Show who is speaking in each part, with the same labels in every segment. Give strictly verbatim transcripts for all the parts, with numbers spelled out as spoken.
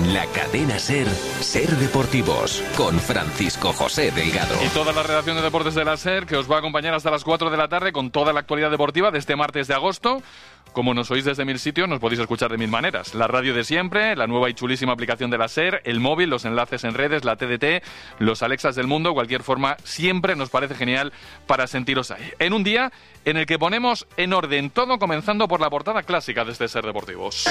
Speaker 1: En la cadena SER, SER Deportivos, con Francisco José Delgado.
Speaker 2: Y toda la redacción de deportes de la SER, que os va a acompañar hasta las cuatro de la tarde con toda la actualidad deportiva de este martes de agosto. Como nos oís desde mil sitios, nos podéis escuchar de mil maneras. La radio de siempre, la nueva y chulísima aplicación de la SER, el móvil, los enlaces en redes, la T D T, los Alexas del mundo, cualquier forma, siempre nos parece genial para sentiros ahí. En un día en el que ponemos en orden todo, comenzando por la portada clásica de este SER Deportivos.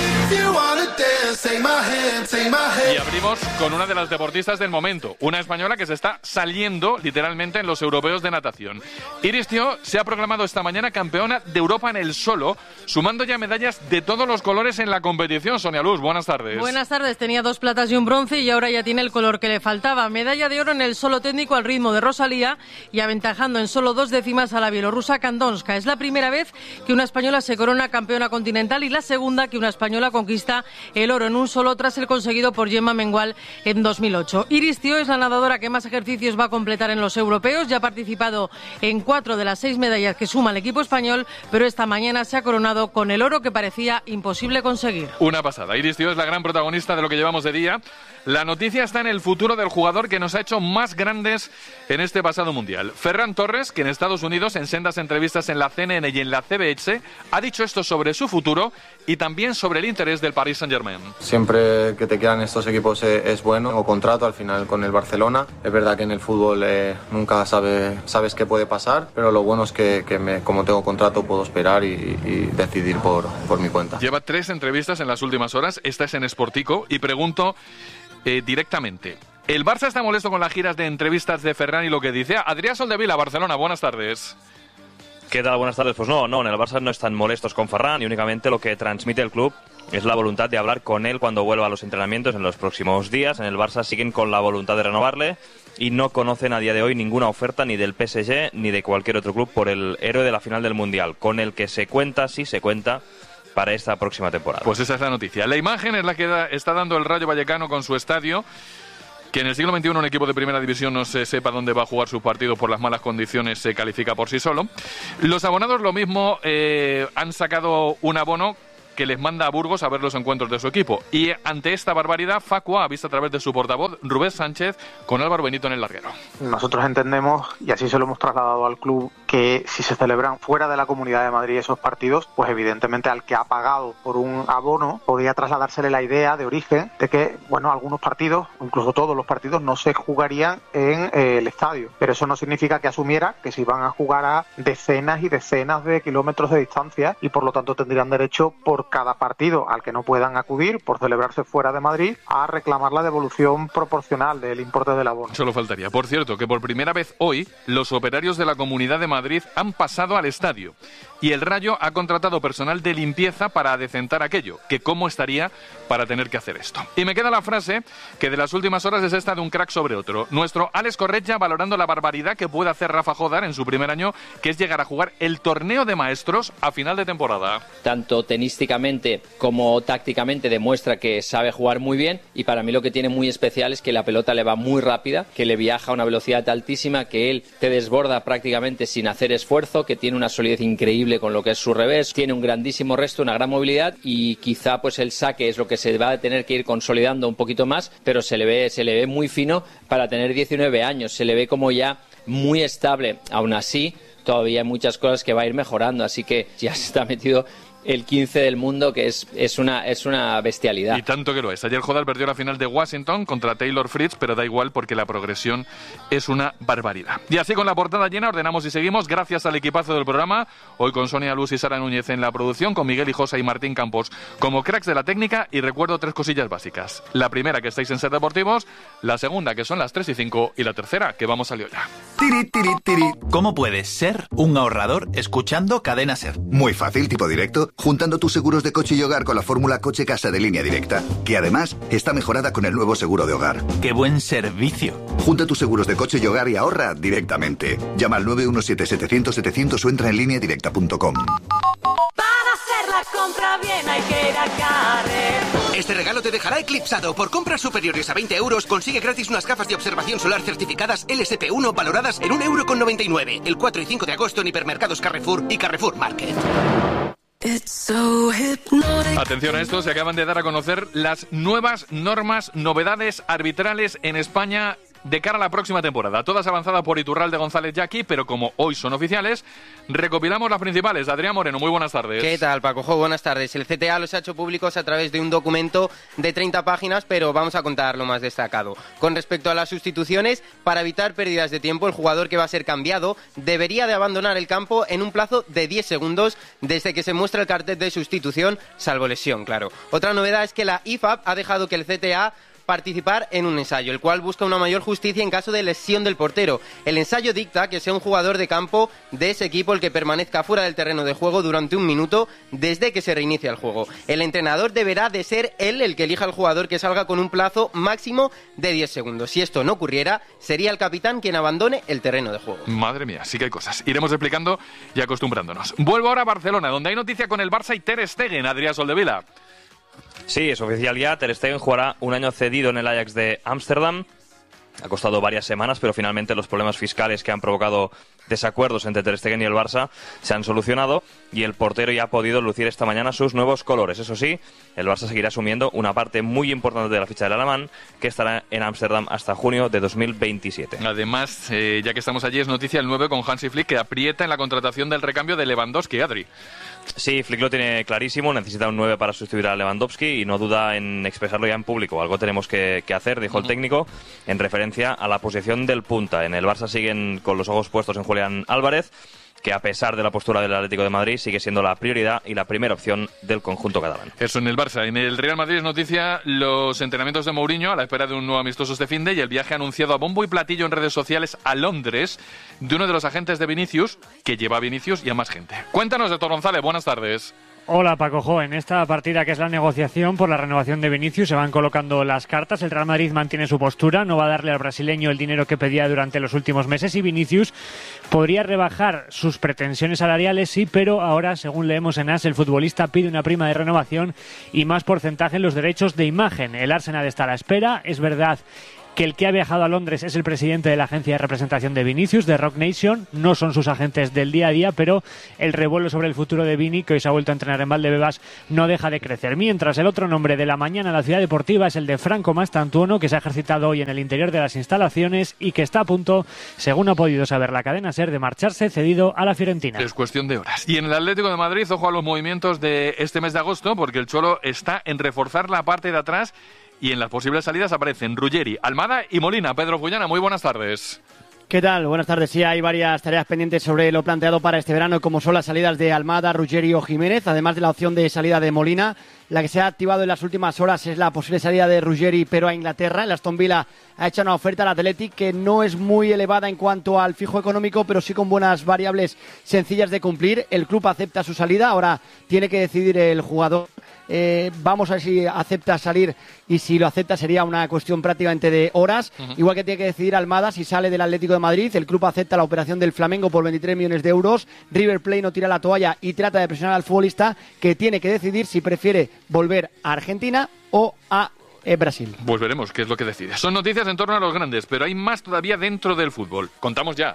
Speaker 2: Y abrimos con una de las deportistas del momento, una española que se está saliendo literalmente en los europeos de natación. Iris Thiaw se ha proclamado esta mañana campeona de Europa en el solo, sumando ya medallas de todos los colores en la competición. Sonia Luz, buenas tardes.
Speaker 3: Buenas tardes, tenía dos platas y un bronce y ahora ya tiene el color que le faltaba. Medalla de oro en el solo técnico al ritmo de Rosalía y aventajando en solo dos décimas a la bielorrusa Kandonska. Es la primera vez que una española se corona campeona continental y la segunda que una española conquista el oro en un solo tras el conseguido por Gemma Mengual en dos mil ocho. Iris Thiaw es la nadadora que más ejercicios va a completar en los europeos. Ya ha participado en cuatro de las seis medallas que suma el equipo español, pero esta mañana se ha coronado con el oro que parecía imposible conseguir.
Speaker 2: Una pasada. Iris Thiaw es la gran protagonista de lo que llevamos de día. La noticia está en el futuro del jugador que nos ha hecho más grandes en este pasado mundial. Ferran Torres, que en Estados Unidos, en sendas entrevistas en la C N N y en la C B S, ha dicho esto sobre su futuro y también sobre el interés del Paris Saint-Germain.
Speaker 4: Siempre que te quedan estos equipos es, es bueno. Tengo contrato al final con el Barcelona. Es verdad que en el fútbol eh, nunca sabe, sabes qué puede pasar, pero lo bueno es que, que me, como tengo contrato puedo esperar y, y decidir por, por mi cuenta.
Speaker 2: Lleva tres entrevistas en las últimas horas. Esta es en Sportico y pregunto eh, directamente. ¿El Barça está molesto con las giras de entrevistas de Ferran y lo que dice? Adrián Soldevila, Barcelona, buenas tardes.
Speaker 5: ¿Qué tal? Buenas tardes. Pues no, no, en el Barça no están molestos con Ferran y únicamente lo que transmite el club es la voluntad de hablar con él cuando vuelva a los entrenamientos en los próximos días. En el Barça siguen con la voluntad de renovarle y no conocen a día de hoy ninguna oferta ni del P S G ni de cualquier otro club por el héroe de la final del Mundial, con el que se cuenta, sí se cuenta, para esta próxima temporada.
Speaker 2: Pues esa es la noticia. La imagen es la que da, está dando el Rayo Vallecano con su estadio. Que en el siglo veintiuno un equipo de primera división no se sepa dónde va a jugar su partido por las malas condiciones se califica por sí solo. Los abonados lo mismo eh, han sacado un abono que les manda a Burgos a ver los encuentros de su equipo. Y ante esta barbaridad, Facua ha visto a través de su portavoz, Rubén Sánchez, con Álvaro Benito en el larguero.
Speaker 6: Nosotros entendemos, y así se lo hemos trasladado al club, que si se celebran fuera de la Comunidad de Madrid esos partidos, pues evidentemente al que ha pagado por un abono podría trasladársele la idea de origen de que, bueno, algunos partidos, incluso todos los partidos, no se jugarían en eh, el estadio. Pero eso no significa que asumiera que se iban a jugar a decenas y decenas de kilómetros de distancia y por lo tanto tendrían derecho por cada partido al que no puedan acudir por celebrarse fuera de Madrid a reclamar la devolución proporcional del importe del abono.
Speaker 2: Solo faltaría. Por cierto, que por primera vez hoy los operarios de la Comunidad de Madrid han pasado al estadio y el Rayo ha contratado personal de limpieza para adecentar aquello, que cómo estaría para tener que hacer esto. Y me queda la frase que de las últimas horas es esta de un crack sobre otro. Nuestro Alex Corretja valorando la barbaridad que puede hacer Rafa Jodar en su primer año, que es llegar a jugar el torneo de maestros a final de temporada.
Speaker 7: Tanto tenísticamente como tácticamente demuestra que sabe jugar muy bien y para mí lo que tiene muy especial es que la pelota le va muy rápida, que le viaja a una velocidad altísima, que él te desborda prácticamente sin hacer esfuerzo, que tiene una solidez increíble con lo que es su revés, tiene un grandísimo resto, una gran movilidad y quizá pues el saque es lo que se va a tener que ir consolidando un poquito más, pero se le ve, se le ve muy fino para tener diecinueve años, se le ve como ya muy estable. Aún así, todavía hay muchas cosas que va a ir mejorando, así que ya se está metido el quince del mundo, que es, es, una, es una bestialidad.
Speaker 2: Y tanto que lo es. Ayer Jodar perdió la final de Washington contra Taylor Fritz, pero da igual porque la progresión es una barbaridad. Y así con la portada llena ordenamos y seguimos gracias al equipazo del programa, hoy con Sonia Luz y Sara Núñez en la producción, con Miguel Hijosa y Martín Campos como cracks de la técnica. Y recuerdo tres cosillas básicas. La primera, que estáis en SER Deportivos, la segunda, que son las tres y cinco, y la tercera, que vamos a lío ya.
Speaker 8: Tiri, tiri, tiri. ¿Cómo puedes ser un ahorrador escuchando Cadena SER?
Speaker 9: Muy fácil, tipo directo, juntando tus seguros de coche y hogar con la fórmula Coche Casa de Línea Directa, que además está mejorada con el nuevo seguro de hogar.
Speaker 8: ¡Qué buen servicio!
Speaker 9: Junta tus seguros de coche y hogar y ahorra directamente. Llama al nueve uno siete, setecientos, setecientos o entra en línea directa punto com.
Speaker 10: Para hacer la compra bien hay que ir a Carrefour.
Speaker 11: Este regalo te dejará eclipsado. Por compras superiores a veinte euros consigue gratis unas gafas de observación solar certificadas L S P uno valoradas en un euro con noventa y nueve. El cuatro y cinco de agosto en hipermercados Carrefour y Carrefour Market.
Speaker 2: Atención a esto, se acaban de dar a conocer las nuevas normas, novedades arbitrales en España de cara a la próxima temporada. Todas avanzadas por Iturralde, González, Jackie, pero como hoy son oficiales, recopilamos las principales. Adrián Moreno, muy buenas tardes.
Speaker 12: ¿Qué tal, Paco? Jo, buenas tardes. El C T A los ha hecho públicos a través de un documento de treinta páginas, pero vamos a contar lo más destacado. Con respecto a las sustituciones, para evitar pérdidas de tiempo, el jugador que va a ser cambiado debería de abandonar el campo en un plazo de diez segundos desde que se muestra el cartel de sustitución, salvo lesión, claro. Otra novedad es que la I F A B ha dejado que el C T A participar en un ensayo, el cual busca una mayor justicia en caso de lesión del portero. El ensayo dicta que sea un jugador de campo de ese equipo el que permanezca fuera del terreno de juego durante un minuto desde que se reinicia el juego. El entrenador deberá de ser él el que elija al jugador que salga con un plazo máximo de diez segundos. Si esto no ocurriera, sería el capitán quien abandone el terreno de juego.
Speaker 2: Madre mía, sí que hay cosas. Iremos explicando y acostumbrándonos. Vuelvo ahora a Barcelona, donde hay noticia con el Barça y Ter Stegen, Adrián Soldevila.
Speaker 5: Sí, es oficial ya. Ter Stegen jugará un año cedido en el Ajax de Ámsterdam. Ha costado varias semanas, pero finalmente los problemas fiscales que han provocado desacuerdos entre Ter Stegen y el Barça se han solucionado y el portero ya ha podido lucir esta mañana sus nuevos colores. Eso sí, el Barça seguirá asumiendo una parte muy importante de la ficha del alemán, que estará en Ámsterdam hasta junio de dos mil veintisiete.
Speaker 2: Además, eh, ya que estamos allí, es noticia el nueve con Hansi Flick, que aprieta en la contratación del recambio de Lewandowski, Adri.
Speaker 5: Sí, Flick lo tiene clarísimo, necesita un nueve para sustituir a Lewandowski y no duda en expresarlo ya en público. Algo tenemos que, que hacer, dijo el técnico, en referencia a la posición del punta. En el Barça siguen con los ojos puestos en Julián Álvarez, que a pesar de la postura del Atlético de Madrid sigue siendo la prioridad y la primera opción del conjunto catalán.
Speaker 2: Eso en el Barça. En el Real Madrid es noticia los entrenamientos de Mourinho a la espera de un nuevo amistoso este finde y el viaje anunciado a bombo y platillo en redes sociales a Londres de uno de los agentes de Vinicius, que lleva a Vinicius y a más gente. Cuéntanos, doctor González, buenas tardes.
Speaker 13: Hola, Paco Jo. En esta partida, que es la negociación por la renovación de Vinicius, se van colocando las cartas. El Real Madrid mantiene su postura, no va a darle al brasileño el dinero que pedía durante los últimos meses y Vinicius podría rebajar sus pretensiones salariales, sí, pero ahora, según leemos en AS, el futbolista pide una prima de renovación y más porcentaje en los derechos de imagen. El Arsenal está a la espera. Es verdad que el que ha viajado a Londres es el presidente de la agencia de representación de Vinicius, de Rock Nation. No son sus agentes del día a día, pero el revuelo sobre el futuro de Vini, que hoy se ha vuelto a entrenar en Valdebebas, no deja de crecer. Mientras, el otro nombre de la mañana en la ciudad deportiva es el de Franco Mastantuono, que se ha ejercitado hoy en el interior de las instalaciones y que está a punto, según ha podido saber la cadena SER, de marcharse cedido a la Fiorentina.
Speaker 2: Es cuestión de horas. Y en el Atlético de Madrid, ojo a los movimientos de este mes de agosto, porque el Cholo está en reforzar la parte de atrás. Y en las posibles salidas aparecen Ruggeri, Almada y Molina. Pedro Fullana, muy buenas tardes.
Speaker 14: ¿Qué tal? Buenas tardes. Sí, hay varias tareas pendientes sobre lo planteado para este verano, como son las salidas de Almada, Ruggeri o Jiménez, además de la opción de salida de Molina. La que se ha activado en las últimas horas es la posible salida de Ruggeri, pero a Inglaterra. El Aston Villa ha hecho una oferta al Athletic que no es muy elevada en cuanto al fijo económico, pero sí con buenas variables sencillas de cumplir. El club acepta su salida, ahora tiene que decidir el jugador. Eh, vamos a ver si acepta salir, y si lo acepta sería una cuestión prácticamente de horas. Uh-huh. Igual que tiene que decidir Almada si sale del Atlético de Madrid. El club acepta la operación del Flamengo por veintitrés millones de euros. River Plate no tira la toalla y trata de presionar al futbolista, que tiene que decidir si prefiere volver a Argentina o a eh, Brasil.
Speaker 2: Pues veremos qué es lo que decide. Son noticias en torno a los grandes, pero hay más todavía dentro del fútbol. Contamos ya.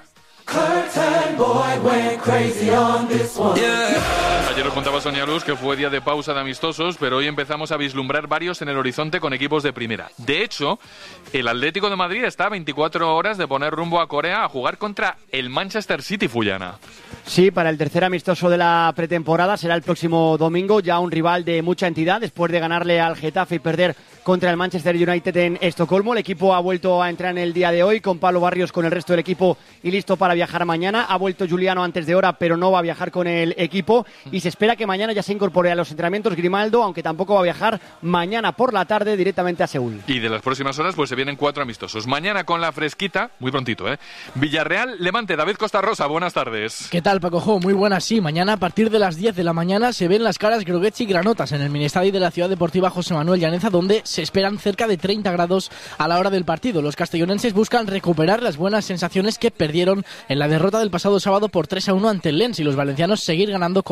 Speaker 2: Ayer os contaba Sonia Luz que fue día de pausa de amistosos, pero hoy empezamos a vislumbrar varios en el horizonte con equipos de primera. De hecho, el Atlético de Madrid está a veinticuatro horas de poner rumbo a Corea a jugar contra el Manchester City, Fullana.
Speaker 14: Sí, para el tercer amistoso de la pretemporada será el próximo domingo, ya un rival de mucha entidad después de ganarle al Getafe y perder contra el Manchester United en Estocolmo. El equipo ha vuelto a entrar en el día de hoy con Pablo Barrios con el resto del equipo y listo para viajar mañana. Ha vuelto Juliano antes de hora, pero no va a viajar con el equipo y se espera que mañana ya se incorpore a los entrenamientos Grimaldo, aunque tampoco va a viajar mañana por la tarde directamente a Seúl.
Speaker 2: Y de las próximas horas pues se vienen cuatro amistosos. Mañana con la fresquita, muy prontito, ¿eh? Villarreal, Levante. David Costa Rosa, buenas tardes.
Speaker 15: ¿Qué tal, Paco Jo? Muy buenas, sí. Mañana a partir de las diez de la mañana se ven las caras Groguechi y Granotas en el Ministadio de la Ciudad Deportiva José Manuel Llaneza, donde se esperan cerca de treinta grados a la hora del partido. Los castellonenses buscan recuperar las buenas sensaciones que perdieron en la derrota del pasado sábado por tres a uno ante el Lens y los valencianos seguir ganando como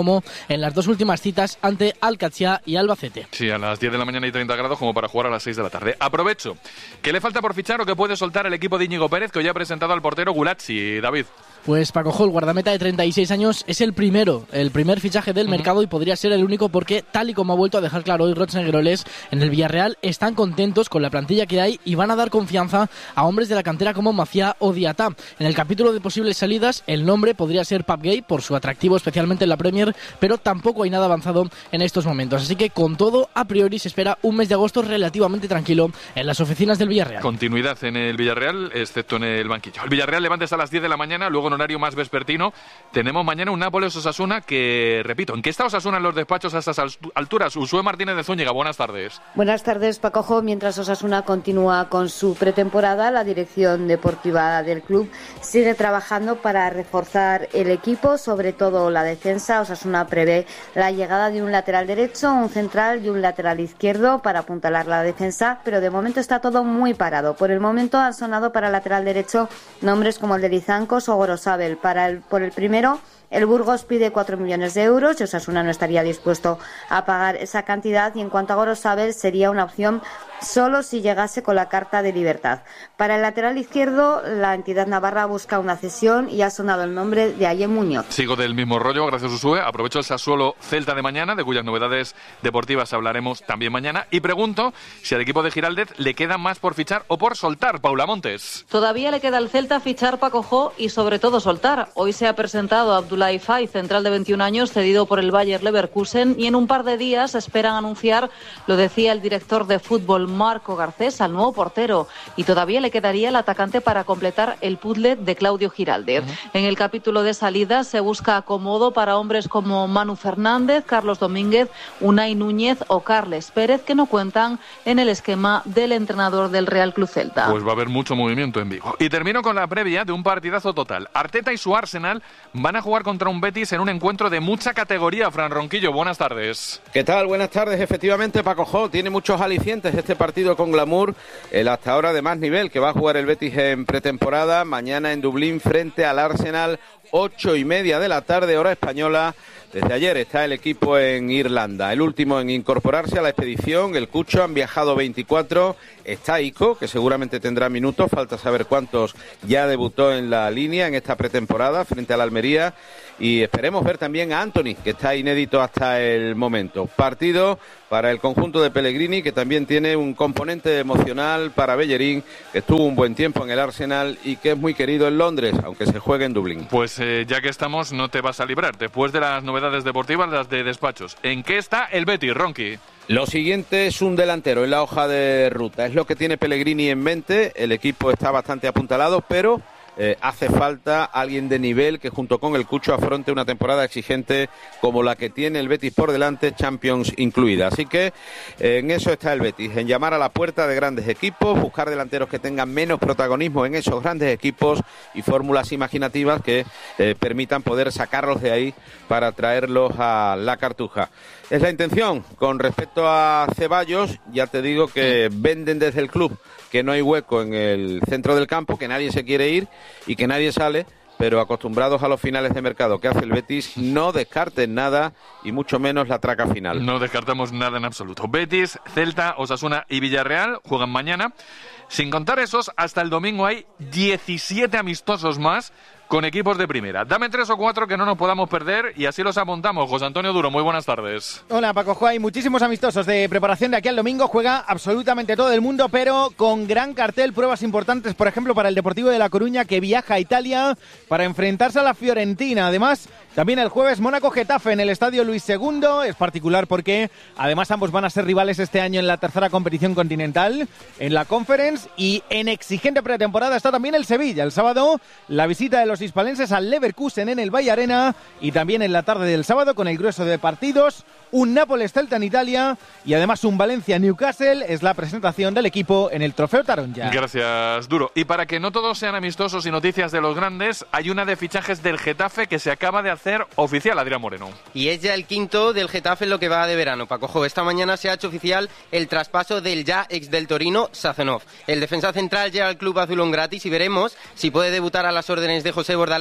Speaker 15: en las dos últimas citas ante Alcacia y Albacete.
Speaker 2: Sí, a las diez de la mañana y treinta grados como para jugar a las seis de la tarde. Aprovecho. ¿Qué le falta por fichar o qué puede soltar el equipo de Íñigo Pérez, que hoy ha presentado al portero Gulazzi, David?
Speaker 15: Pues Paco Jo, el guardameta de treinta y seis años, es el primero, el primer fichaje del uh-huh. mercado y podría ser el único porque, tal y como ha vuelto a dejar claro hoy Rochnegueroles, en el Villarreal están contentos con la plantilla que hay y van a dar confianza a hombres de la cantera como Maciá o Diatá. En el capítulo de posibles salidas, el nombre podría ser Pape Gueye por su atractivo especialmente en la Premier, pero tampoco hay nada avanzado en estos momentos. Así que, con todo, a priori se espera un mes de agosto relativamente tranquilo en las oficinas del Villarreal.
Speaker 2: Continuidad en el Villarreal, excepto en el banquillo. El Villarreal Levante a las diez de la mañana, luego en horario más vespertino tenemos mañana un Nápoles-Osasuna que, repito, ¿en qué está Osasuna en los despachos a estas alturas? Usué Martínez de Zúñiga, buenas tardes.
Speaker 16: Buenas tardes, Paco Jo. Mientras Osasuna continúa con su pretemporada, la dirección deportiva del club sigue trabajando para reforzar el equipo, sobre todo la defensa. Osasuna prevé la llegada de un lateral derecho, un central y un lateral izquierdo para apuntalar la defensa, pero de momento está todo muy parado. Por el momento han sonado para el lateral derecho nombres como el de Lizancos o Gorosabel. Para el, por el primero, el Burgos pide cuatro millones de euros y Osasuna no estaría dispuesto a pagar esa cantidad, y en cuanto a Gorosabel sería una opción solo si llegase con la carta de libertad. Para el lateral izquierdo, la entidad navarra busca una cesión y ha sonado el nombre de Aye Muñoz.
Speaker 2: Sigo del mismo rollo, gracias Usue. Aprovecho el Sassuolo Celta de mañana, de cuyas novedades deportivas hablaremos también mañana, y pregunto si al equipo de Giraldez le queda más por fichar o por soltar. Paula Montes.
Speaker 17: Todavía le queda al Celta fichar, Paco Jo, y sobre todo soltar. Hoy se ha presentado Abdoulaye Faye, central de veintiún años, cedido por el Bayer Leverkusen, y en un par de días esperan anunciar, lo decía el director de fútbol Marco Garcés, al nuevo portero, y todavía le quedaría el atacante para completar el puzzle de Claudio Giraldez. Uh-huh. En el capítulo de salidas se busca acomodo para hombres como Manu Fernández, Carlos Domínguez, Unai Núñez o Carles Pérez, que no cuentan en el esquema del entrenador del Real Club Celta.
Speaker 2: Pues va a haber mucho movimiento en Vigo. Y termino con la previa de un partidazo total. Arteta y su Arsenal van a jugar contra un Betis en un encuentro de mucha categoría. Fran Ronquillo, buenas tardes.
Speaker 18: ¿Qué tal? Buenas tardes. Efectivamente, Paco Jo, tiene muchos alicientes este partido con glamour, el hasta ahora de más nivel que va a jugar el Betis en pretemporada, mañana en Dublín frente al Arsenal, ocho y media de la tarde, hora española. Desde ayer está el equipo en Irlanda, el último en incorporarse a la expedición, el Cucho. Han viajado veinticuatro, está Ico, que seguramente tendrá minutos, falta saber cuántos ya debutó en la línea en esta pretemporada frente al Almería, y esperemos ver también a Anthony, que está inédito hasta el momento. Partido para el conjunto de Pellegrini, que también tiene un componente emocional para Bellerín, que estuvo un buen tiempo en el Arsenal y que es muy querido en Londres, aunque se juegue en Dublín.
Speaker 2: Pues eh, ya que estamos, no te vas a librar. Después de las novedades deportivas, las de despachos. ¿En qué está el Betis, Ronqui?
Speaker 18: Lo siguiente es un delantero en la hoja de ruta. Es lo que tiene Pellegrini en mente. El equipo está bastante apuntalado, pero Eh, hace falta alguien de nivel que junto con el Cucho afronte una temporada exigente como la que tiene el Betis por delante, Champions incluida. Así que eh, en eso está el Betis, en llamar a la puerta de grandes equipos, buscar delanteros que tengan menos protagonismo en esos grandes equipos y fórmulas imaginativas que eh, permitan poder sacarlos de ahí para traerlos a la Cartuja. Es la intención. Con respecto a Ceballos, ya te digo que venden desde el club que no hay hueco en el centro del campo, que nadie se quiere ir y que nadie sale, pero acostumbrados a los finales de mercado que hace el Betis, no descarten nada y mucho menos la traca final.
Speaker 2: No descartamos nada en absoluto. Betis, Celta, Osasuna y Villarreal juegan mañana. Sin contar esos, hasta el domingo hay diecisiete amistosos más con equipos de primera. Dame tres o cuatro que no nos podamos perder y así los apuntamos. José Antonio Duro, muy buenas tardes.
Speaker 19: Hola, Paco Jo, hay muchísimos amistosos de preparación de aquí al domingo. Juega absolutamente todo el mundo, pero con gran cartel, pruebas importantes, por ejemplo, para el Deportivo de La Coruña, que viaja a Italia para enfrentarse a la Fiorentina. Además, también el jueves Mónaco-Getafe en el Estadio Luis segundo. Es particular porque además ambos van a ser rivales este año en la tercera competición continental, en la Conference, y en exigente pretemporada está también el Sevilla. El sábado, la visita de los hispalenses al Leverkusen en el Valle Arena, y también en la tarde del sábado, con el grueso de partidos, un Nápoles-Celta en Italia y además un Valencia-Newcastle. Es la presentación del equipo en el Trofeo Taronja.
Speaker 2: Gracias, Duro. Y para que no todos sean amistosos y noticias de los grandes, hay una de fichajes del Getafe que se acaba de hacer oficial, Adrián Moreno.
Speaker 12: Y es ya el quinto del Getafe en lo que va de verano, Paco Jo. Esta mañana se ha hecho oficial el traspaso del ya ex del Torino, Sazonov. El defensa central llega al club azulón gratis y veremos si puede debutar a las órdenes de José Bordalás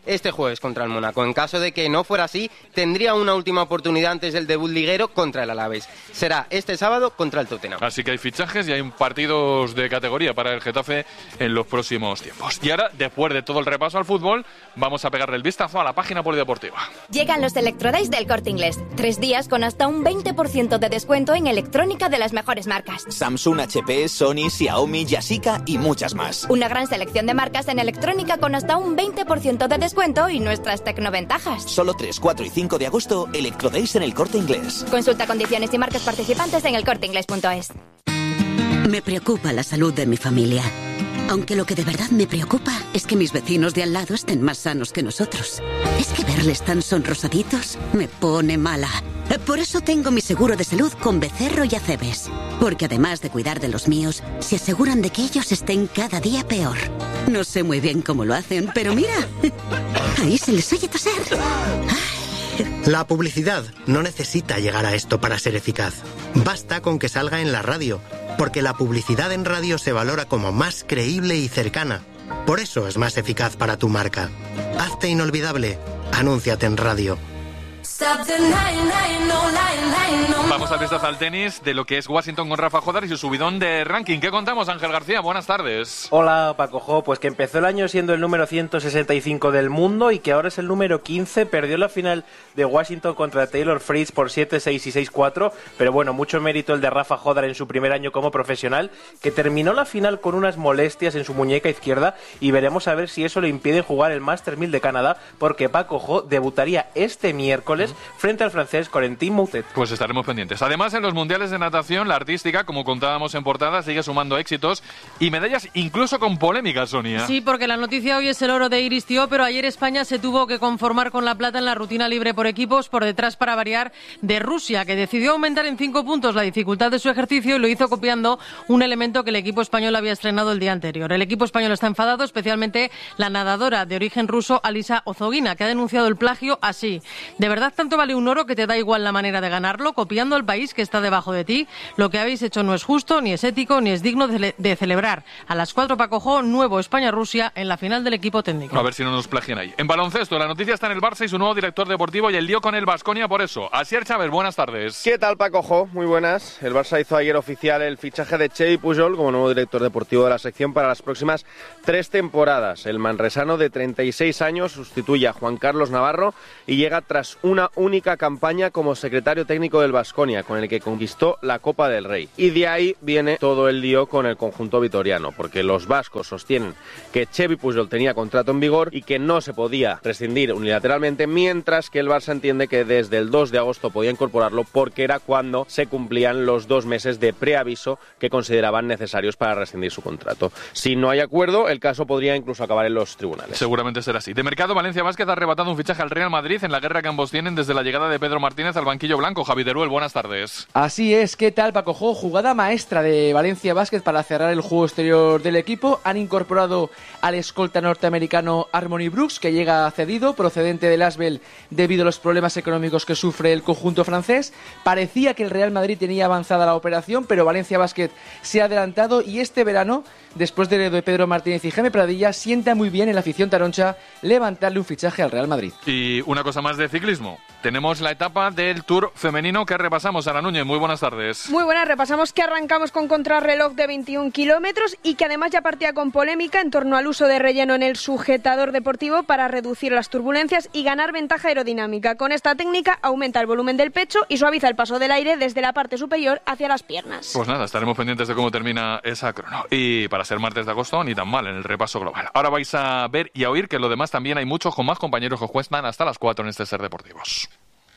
Speaker 12: este jueves contra el Mónaco. En caso de que no fuera así, tendría una última oportunidad antes del debut liguero contra el Alavés. Será este sábado contra el Tottenham.
Speaker 2: Así que hay fichajes y hay partidos de categoría para el Getafe en los próximos tiempos. Y ahora, después de todo el repaso al fútbol, vamos a pegarle el vistazo a la página polideportiva.
Speaker 20: Llegan los Electrodays del Corte Inglés. Tres días con hasta un veinte por ciento de descuento en electrónica de las mejores marcas.
Speaker 21: Samsung, H P, Sony, Xiaomi, Yashica y muchas más.
Speaker 20: Una gran selección de marcas en electrónica con hasta un veinte por ciento de descuento y nuestras tecnoventajas.
Speaker 21: Solo tres, cuatro y cinco de agosto, Electrodays en el Corte Inglés.
Speaker 20: Consulta condiciones y marcas participantes en el corte inglés punto es.
Speaker 22: Me preocupa la salud de mi familia. Aunque lo que de verdad me preocupa es que mis vecinos de al lado estén más sanos que nosotros. Es que verles tan sonrosaditos me pone mala. Por eso tengo mi seguro de salud con Becerro y Acebes. Porque además de cuidar de los míos, se aseguran de que ellos estén cada día peor. No sé muy bien cómo lo hacen, pero mira, ahí se les oye toser.
Speaker 23: La publicidad no necesita llegar a esto para ser eficaz. Basta con que salga en la radio, porque la publicidad en radio se valora como más creíble y cercana. Por eso es más eficaz para tu marca. Hazte inolvidable. Anúnciate en radio.
Speaker 2: Vamos al vistazo al tenis de lo que es Washington con Rafa Jodar y su subidón de ranking. ¿Qué contamos, Ángel García? Buenas tardes.
Speaker 24: Hola, Paco Jo. Pues que empezó el año siendo el número ciento sesenta y cinco del mundo y que ahora es el número quince. Perdió la final de Washington contra Taylor Fritz por siete seis y seis cuatro. Pero bueno, mucho mérito el de Rafa Jodar en su primer año como profesional, que terminó la final con unas molestias en su muñeca izquierda y veremos a ver si eso le impide jugar el Masters mil de Canadá, porque Paco Jo debutaría este miércoles frente al francés Corentin Moutet.
Speaker 2: Pues estaremos pendientes. Además, en los mundiales de natación, la artística, como contábamos en portada, sigue sumando éxitos y medallas incluso con polémica, Sonia.
Speaker 3: Sí, porque la noticia hoy es el oro de Iris Tío, pero ayer España se tuvo que conformar con la plata en la rutina libre por equipos, por detrás, para variar, de Rusia, que decidió aumentar en cinco puntos la dificultad de su ejercicio y lo hizo copiando un elemento que el equipo español había estrenado el día anterior. El equipo español está enfadado, especialmente la nadadora de origen ruso Alisa Ozogina, que ha denunciado el plagio así: ¿de verdad tanto vale un oro que te da igual la manera de ganarlo, copiando al país que está debajo de ti? Lo que habéis hecho no es justo, ni es ético, ni es digno de, de celebrar. A las cuatro, Paco Jo, nuevo España-Rusia en la final del equipo técnico.
Speaker 2: A ver si no nos plagian ahí. En baloncesto, la noticia está en el Barça y su nuevo director deportivo y el lío con el Baskonia por eso. Asier Chávez, buenas tardes.
Speaker 25: ¿Qué tal, Paco Jo? Muy buenas. El Barça hizo ayer oficial el fichaje de Xevi Pujol como nuevo director deportivo de la sección para las próximas tres temporadas. El manresano de treinta y seis años sustituye a Juan Carlos Navarro y llega tras una única campaña como secretario técnico del Baskonia, con el que conquistó la Copa del Rey. Y de ahí viene todo el lío con el conjunto vitoriano, porque los vascos sostienen que Xevi Pujol tenía contrato en vigor y que no se podía rescindir unilateralmente, mientras que el Barça entiende que desde el dos de agosto podía incorporarlo porque era cuando se cumplían los dos meses de preaviso que consideraban necesarios para rescindir su contrato. Si no hay acuerdo, el caso podría incluso acabar en los tribunales.
Speaker 2: Seguramente será así. De mercado, Valencia Basket ha arrebatado un fichaje al Real Madrid en la guerra que ambos tienen desde la llegada de Pedro Martínez al banquillo blanco. Javi Teruel, buenas tardes.
Speaker 26: Así es, ¿qué tal, Paco Jo? Jugada maestra de Valencia Basket para cerrar el juego exterior del equipo. Han incorporado al escolta norteamericano Harmony Brooks, que llega cedido, procedente del Asvel, debido a los problemas económicos que sufre el conjunto francés. Parecía que el Real Madrid tenía avanzada la operación, pero Valencia Basket se ha adelantado y este verano, después de de Pedro Martínez y Jaime Pradilla, sienta muy bien en la afición taroncha levantarle un fichaje al Real Madrid.
Speaker 2: Y una cosa más de ciclismo. Tenemos la etapa del Tour femenino que repasamos. Ana Núñez, muy buenas tardes.
Speaker 27: Muy buenas, repasamos que arrancamos con contrarreloj de veintiún kilómetros y que además ya partía con polémica en torno al uso de relleno en el sujetador deportivo para reducir las turbulencias y ganar ventaja aerodinámica. Con esta técnica aumenta el volumen del pecho y suaviza el paso del aire desde la parte superior hacia las piernas.
Speaker 2: Pues nada, estaremos pendientes de cómo termina esa crono. Y para ser martes de agosto, ni tan mal en el repaso global. Ahora vais a ver y a oír que lo demás también hay muchos con más compañeros que cuestan hasta las cuatro en este Ser Deportivos.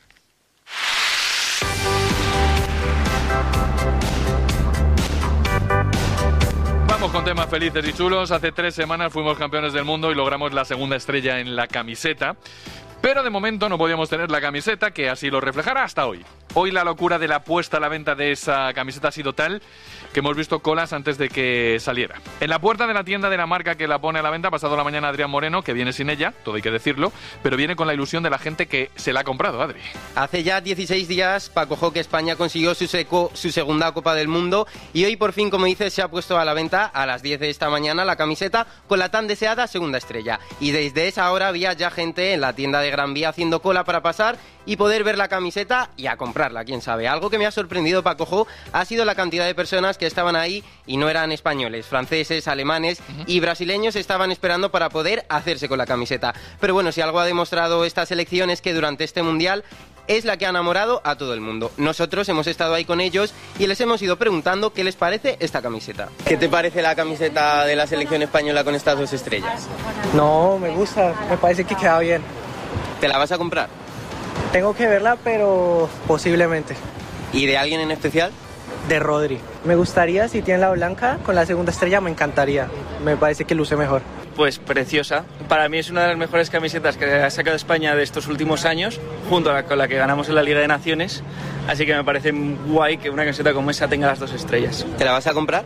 Speaker 2: Vamos con temas felices y chulos. Hace tres semanas fuimos campeones del mundo y logramos la segunda estrella en la camiseta. Pero de momento no podíamos tener la camiseta que así lo reflejara hasta hoy. Hoy la locura de la puesta a la venta de esa camiseta ha sido tal que hemos visto colas antes de que saliera. En la puerta de la tienda de la marca que la pone a la venta ha pasado la mañana Adrián Moreno, que viene sin ella, todo hay que decirlo, pero viene con la ilusión de la gente que se la ha comprado, Adri.
Speaker 12: Hace ya dieciséis días, Paco Jo, que España consiguió su, seco, su segunda Copa del Mundo y hoy por fin, como dices, se ha puesto a la venta a las diez de esta mañana la camiseta con la tan deseada segunda estrella. Y desde esa hora había ya gente en la tienda de Gran Vía haciendo cola para pasar y poder ver la camiseta y a comprarla, quién sabe. Algo que me ha sorprendido, Paco Jo, ha sido la cantidad de personas que estaban ahí y no eran españoles, franceses, alemanes uh-huh. y brasileños estaban esperando para poder hacerse con la camiseta. Pero bueno, si algo ha demostrado esta selección es que durante este Mundial es la que ha enamorado a todo el mundo. Nosotros hemos estado ahí con ellos y les hemos ido preguntando qué les parece esta camiseta. ¿Qué te parece la camiseta de la selección española con estas dos estrellas?
Speaker 1: No, me gusta, me parece que queda bien.
Speaker 12: ¿Te la vas a comprar?
Speaker 1: Tengo que verla, pero posiblemente.
Speaker 12: ¿Y de alguien en especial?
Speaker 1: De Rodri. Me gustaría, si tiene la blanca, con la segunda estrella me encantaría. Me parece que luce mejor.
Speaker 4: Pues preciosa. Para mí es una de las mejores camisetas que ha sacado España de estos últimos años, junto a la, con la que ganamos en la Liga de Naciones. Así que me parece guay que una camiseta como esa tenga las dos estrellas.
Speaker 12: ¿Te la vas a comprar?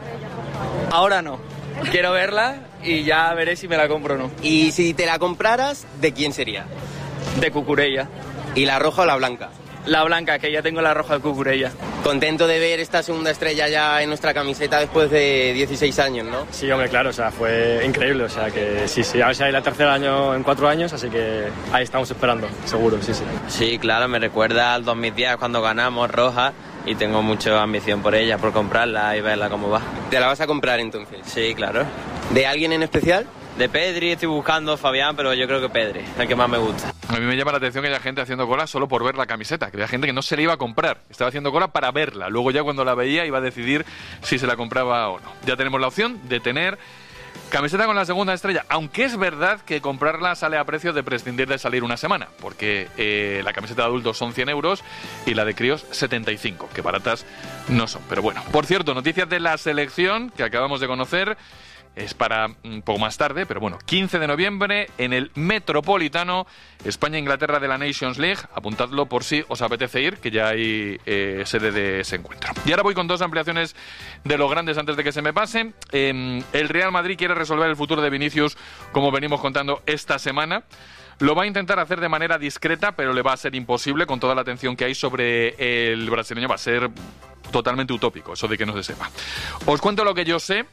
Speaker 4: Ahora no. Quiero verla y ya veré si me la compro o no.
Speaker 12: ¿Y si te la compraras, de quién sería?
Speaker 4: De Cucurella.
Speaker 12: ¿Y la roja o la blanca?
Speaker 4: La blanca, que ya tengo la roja de Cucurella.
Speaker 12: Contento de ver esta segunda estrella ya en nuestra camiseta después de dieciséis años, ¿no?
Speaker 6: Sí, hombre, claro, o sea, fue increíble, o sea, que sí, sí, a ver si hay la tercera año en cuatro años, así que ahí estamos esperando, seguro, sí, sí.
Speaker 7: Sí, claro, me recuerda al dos mil diez cuando ganamos roja y tengo mucha ambición por ella, por comprarla y verla cómo va.
Speaker 12: ¿Te la vas a comprar entonces?
Speaker 7: Sí, claro.
Speaker 12: ¿De alguien en especial?
Speaker 7: De Pedri estoy buscando, Fabián, pero yo creo que Pedri, el que más me gusta.
Speaker 2: A mí me llama la atención que haya gente haciendo cola solo por ver la camiseta, que había gente que no se la iba a comprar, estaba haciendo cola para verla, luego ya cuando la veía iba a decidir si se la compraba o no. Ya tenemos la opción de tener camiseta con la segunda estrella, aunque es verdad que comprarla sale a precio de prescindir de salir una semana, porque eh, la camiseta de adultos son cien euros y la de críos setenta y cinco, que baratas no son. Pero bueno, por cierto, noticias de la selección que acabamos de conocer. Es para un poco más tarde, pero bueno, quince de noviembre en el Metropolitano, España-Inglaterra de la Nations League. Apuntadlo por si os apetece ir, que ya hay eh, sede de ese encuentro. Y ahora voy con dos ampliaciones de los grandes antes de que se me pasen. Eh, el Real Madrid quiere resolver el futuro de Vinicius, como venimos contando esta semana. Lo va a intentar hacer de manera discreta, pero le va a ser imposible con toda la atención que hay sobre el brasileño. Va a ser totalmente utópico, eso de que no se sepa. Os cuento lo que yo sé.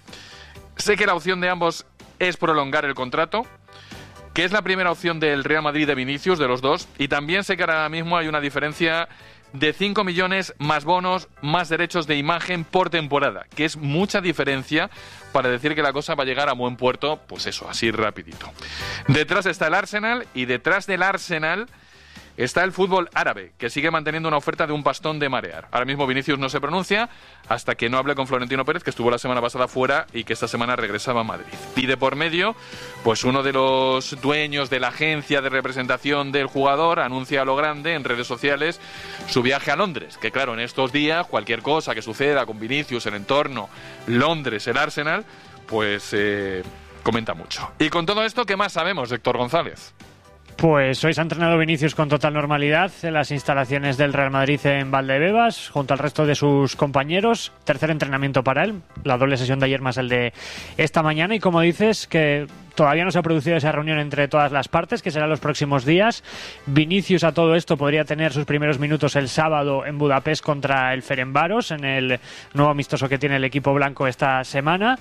Speaker 2: Sé que la opción de ambos es prolongar el contrato, que es la primera opción del Real Madrid de Vinicius, de los dos, y también sé que ahora mismo hay una diferencia de cinco millones más bonos, más derechos de imagen por temporada, que es mucha diferencia para decir que la cosa va a llegar a buen puerto, pues eso, así rapidito. Detrás está el Arsenal y detrás del Arsenal está el fútbol árabe, que sigue manteniendo una oferta de un pastón de marear. Ahora mismo Vinicius no se pronuncia hasta que no hable con Florentino Pérez, que estuvo la semana pasada fuera y que esta semana regresaba a Madrid. Y de por medio, pues uno de los dueños de la agencia de representación del jugador anuncia a lo grande en redes sociales su viaje a Londres, que claro, en estos días cualquier cosa que suceda con Vinicius, el entorno, Londres, el Arsenal, pues eh, comenta mucho. Y con todo esto, ¿qué más sabemos, Héctor González?
Speaker 13: Pues hoy se ha entrenado Vinicius con total normalidad en las instalaciones del Real Madrid en Valdebebas, junto al resto de sus compañeros. Tercer entrenamiento para él, la doble sesión de ayer más el de esta mañana. Y como dices, que todavía no se ha producido esa reunión entre todas las partes, que será los próximos días. Vinicius a todo esto podría tener sus primeros minutos el sábado en Budapest contra el Ferencváros, en el nuevo amistoso que tiene el equipo blanco esta semana.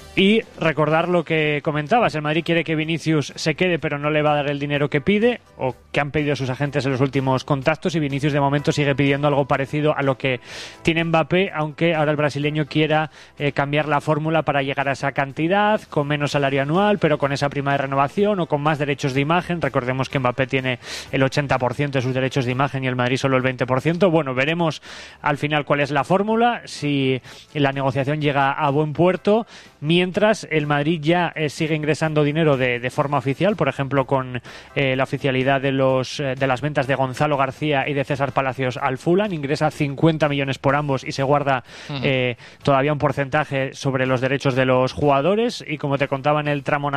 Speaker 13: Y recordar lo que comentabas, el Madrid quiere que Vinicius se quede pero no le va a dar el dinero que pide o que han pedido sus agentes en los últimos contactos, y Vinicius de momento sigue pidiendo algo parecido a lo que tiene Mbappé, aunque ahora el brasileño quiera eh, cambiar la fórmula para llegar a esa cantidad, con menos salario anual pero con esa prima de renovación o con más derechos de imagen. Recordemos que Mbappé tiene el ochenta por ciento de sus derechos de imagen y el Madrid solo el veinte por ciento. Bueno, veremos al final cuál es la fórmula, si la negociación llega a buen puerto. Mientras el Madrid ya eh, sigue ingresando dinero de, de forma oficial, por ejemplo con eh, la oficialidad de los eh, de las ventas de Gonzalo García y de César Palacios al Fulham, ingresa cincuenta millones por ambos y se guarda uh-huh. eh, todavía un porcentaje sobre los derechos de los jugadores. Y como te contaba en el tramo nacional,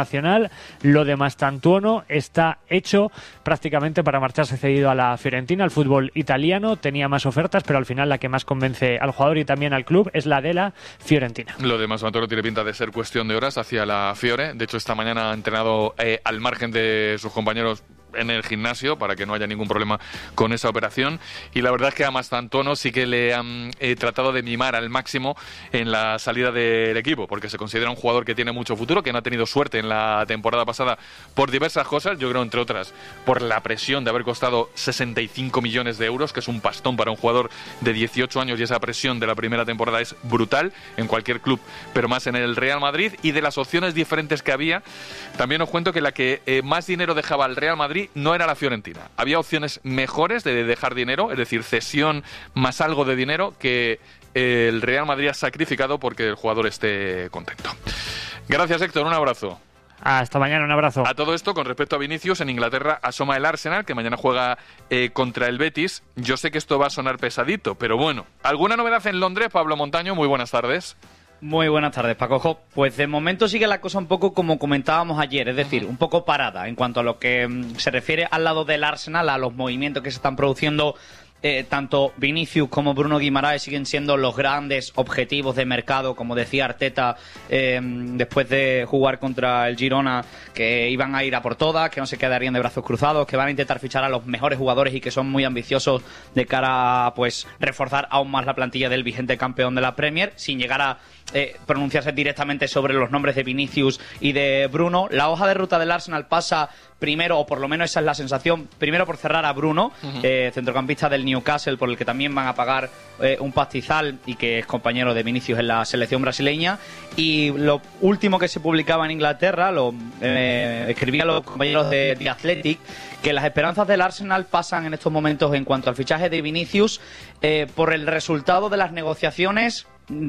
Speaker 13: internacional. Lo de Mastantuono está hecho prácticamente para marcharse cedido a la Fiorentina, al fútbol italiano. Tenía más ofertas, pero al final la que más convence al jugador y también al club es la de la Fiorentina.
Speaker 2: Lo de Mastantuono tiene pinta de ser cuestión de horas hacia la Fiore. De hecho, esta mañana ha entrenado eh, al margen de sus compañeros en el gimnasio para que no haya ningún problema con esa operación, y la verdad es que a Mastantuono sí que le han eh, tratado de mimar al máximo en la salida del equipo, porque se considera un jugador que tiene mucho futuro, que no ha tenido suerte en la temporada pasada por diversas cosas, yo creo entre otras por la presión de haber costado sesenta y cinco millones de euros, que es un pastón para un jugador de dieciocho años, y esa presión de la primera temporada es brutal en cualquier club, pero más en el Real Madrid. Y de las opciones diferentes que había, también os cuento que la que eh, más dinero dejaba al Real Madrid no era la Fiorentina. Había opciones mejores de dejar dinero, es decir, cesión más algo de dinero, que el Real Madrid ha sacrificado porque el jugador esté contento. Gracias, Héctor, un abrazo.
Speaker 13: Hasta mañana, un abrazo.
Speaker 2: A todo esto, con respecto a Vinicius, en Inglaterra asoma el Arsenal, que mañana juega eh, contra el Betis. Yo sé que esto va a sonar pesadito, pero bueno. ¿Alguna novedad en Londres, Pablo Montaño? Muy buenas tardes.
Speaker 5: Muy buenas tardes, Paco. Pues de momento sigue la cosa un poco como comentábamos ayer, es decir, un poco parada en cuanto a lo que mm, se refiere al lado del Arsenal, a los movimientos que se están produciendo. Eh, tanto Vinicius como Bruno Guimaraes siguen siendo los grandes objetivos de mercado, como decía Arteta eh, después de jugar contra el Girona, que iban a ir a por todas, que no se quedarían de brazos cruzados, que van a intentar fichar a los mejores jugadores y que son muy ambiciosos de cara a pues reforzar aún más la plantilla del vigente campeón de la Premier, sin llegar a eh, pronunciarse directamente sobre los nombres de Vinicius y de Bruno. La hoja de ruta del Arsenal pasa primero, o por lo menos esa es la sensación, primero por cerrar a Bruno, uh-huh. eh, centrocampista del Newcastle, por el que también van a pagar eh, un pastizal y que es compañero de Vinicius en la selección brasileña. Y lo último que se publicaba en Inglaterra, lo eh, escribían los compañeros de The Athletic, que las esperanzas del Arsenal pasan en estos momentos en cuanto al fichaje de Vinicius eh, por el resultado de las negociaciones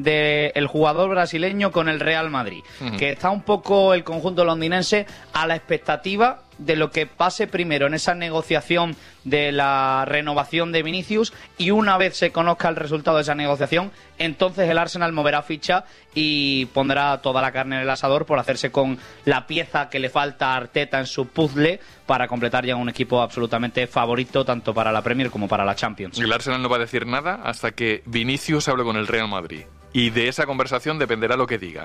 Speaker 5: del jugador brasileño con el Real Madrid, uh-huh. que está un poco el conjunto londinense a la expectativa de lo que pase primero en esa negociación de la renovación de Vinicius, y una vez se conozca el resultado de esa negociación, entonces el Arsenal moverá ficha y pondrá toda la carne en el asador por hacerse con la pieza que le falta a Arteta en su puzzle para completar ya un equipo absolutamente favorito tanto para la Premier como para la Champions.
Speaker 2: El Arsenal no va a decir nada hasta que Vinicius hable con el Real Madrid, y de esa conversación dependerá lo que diga.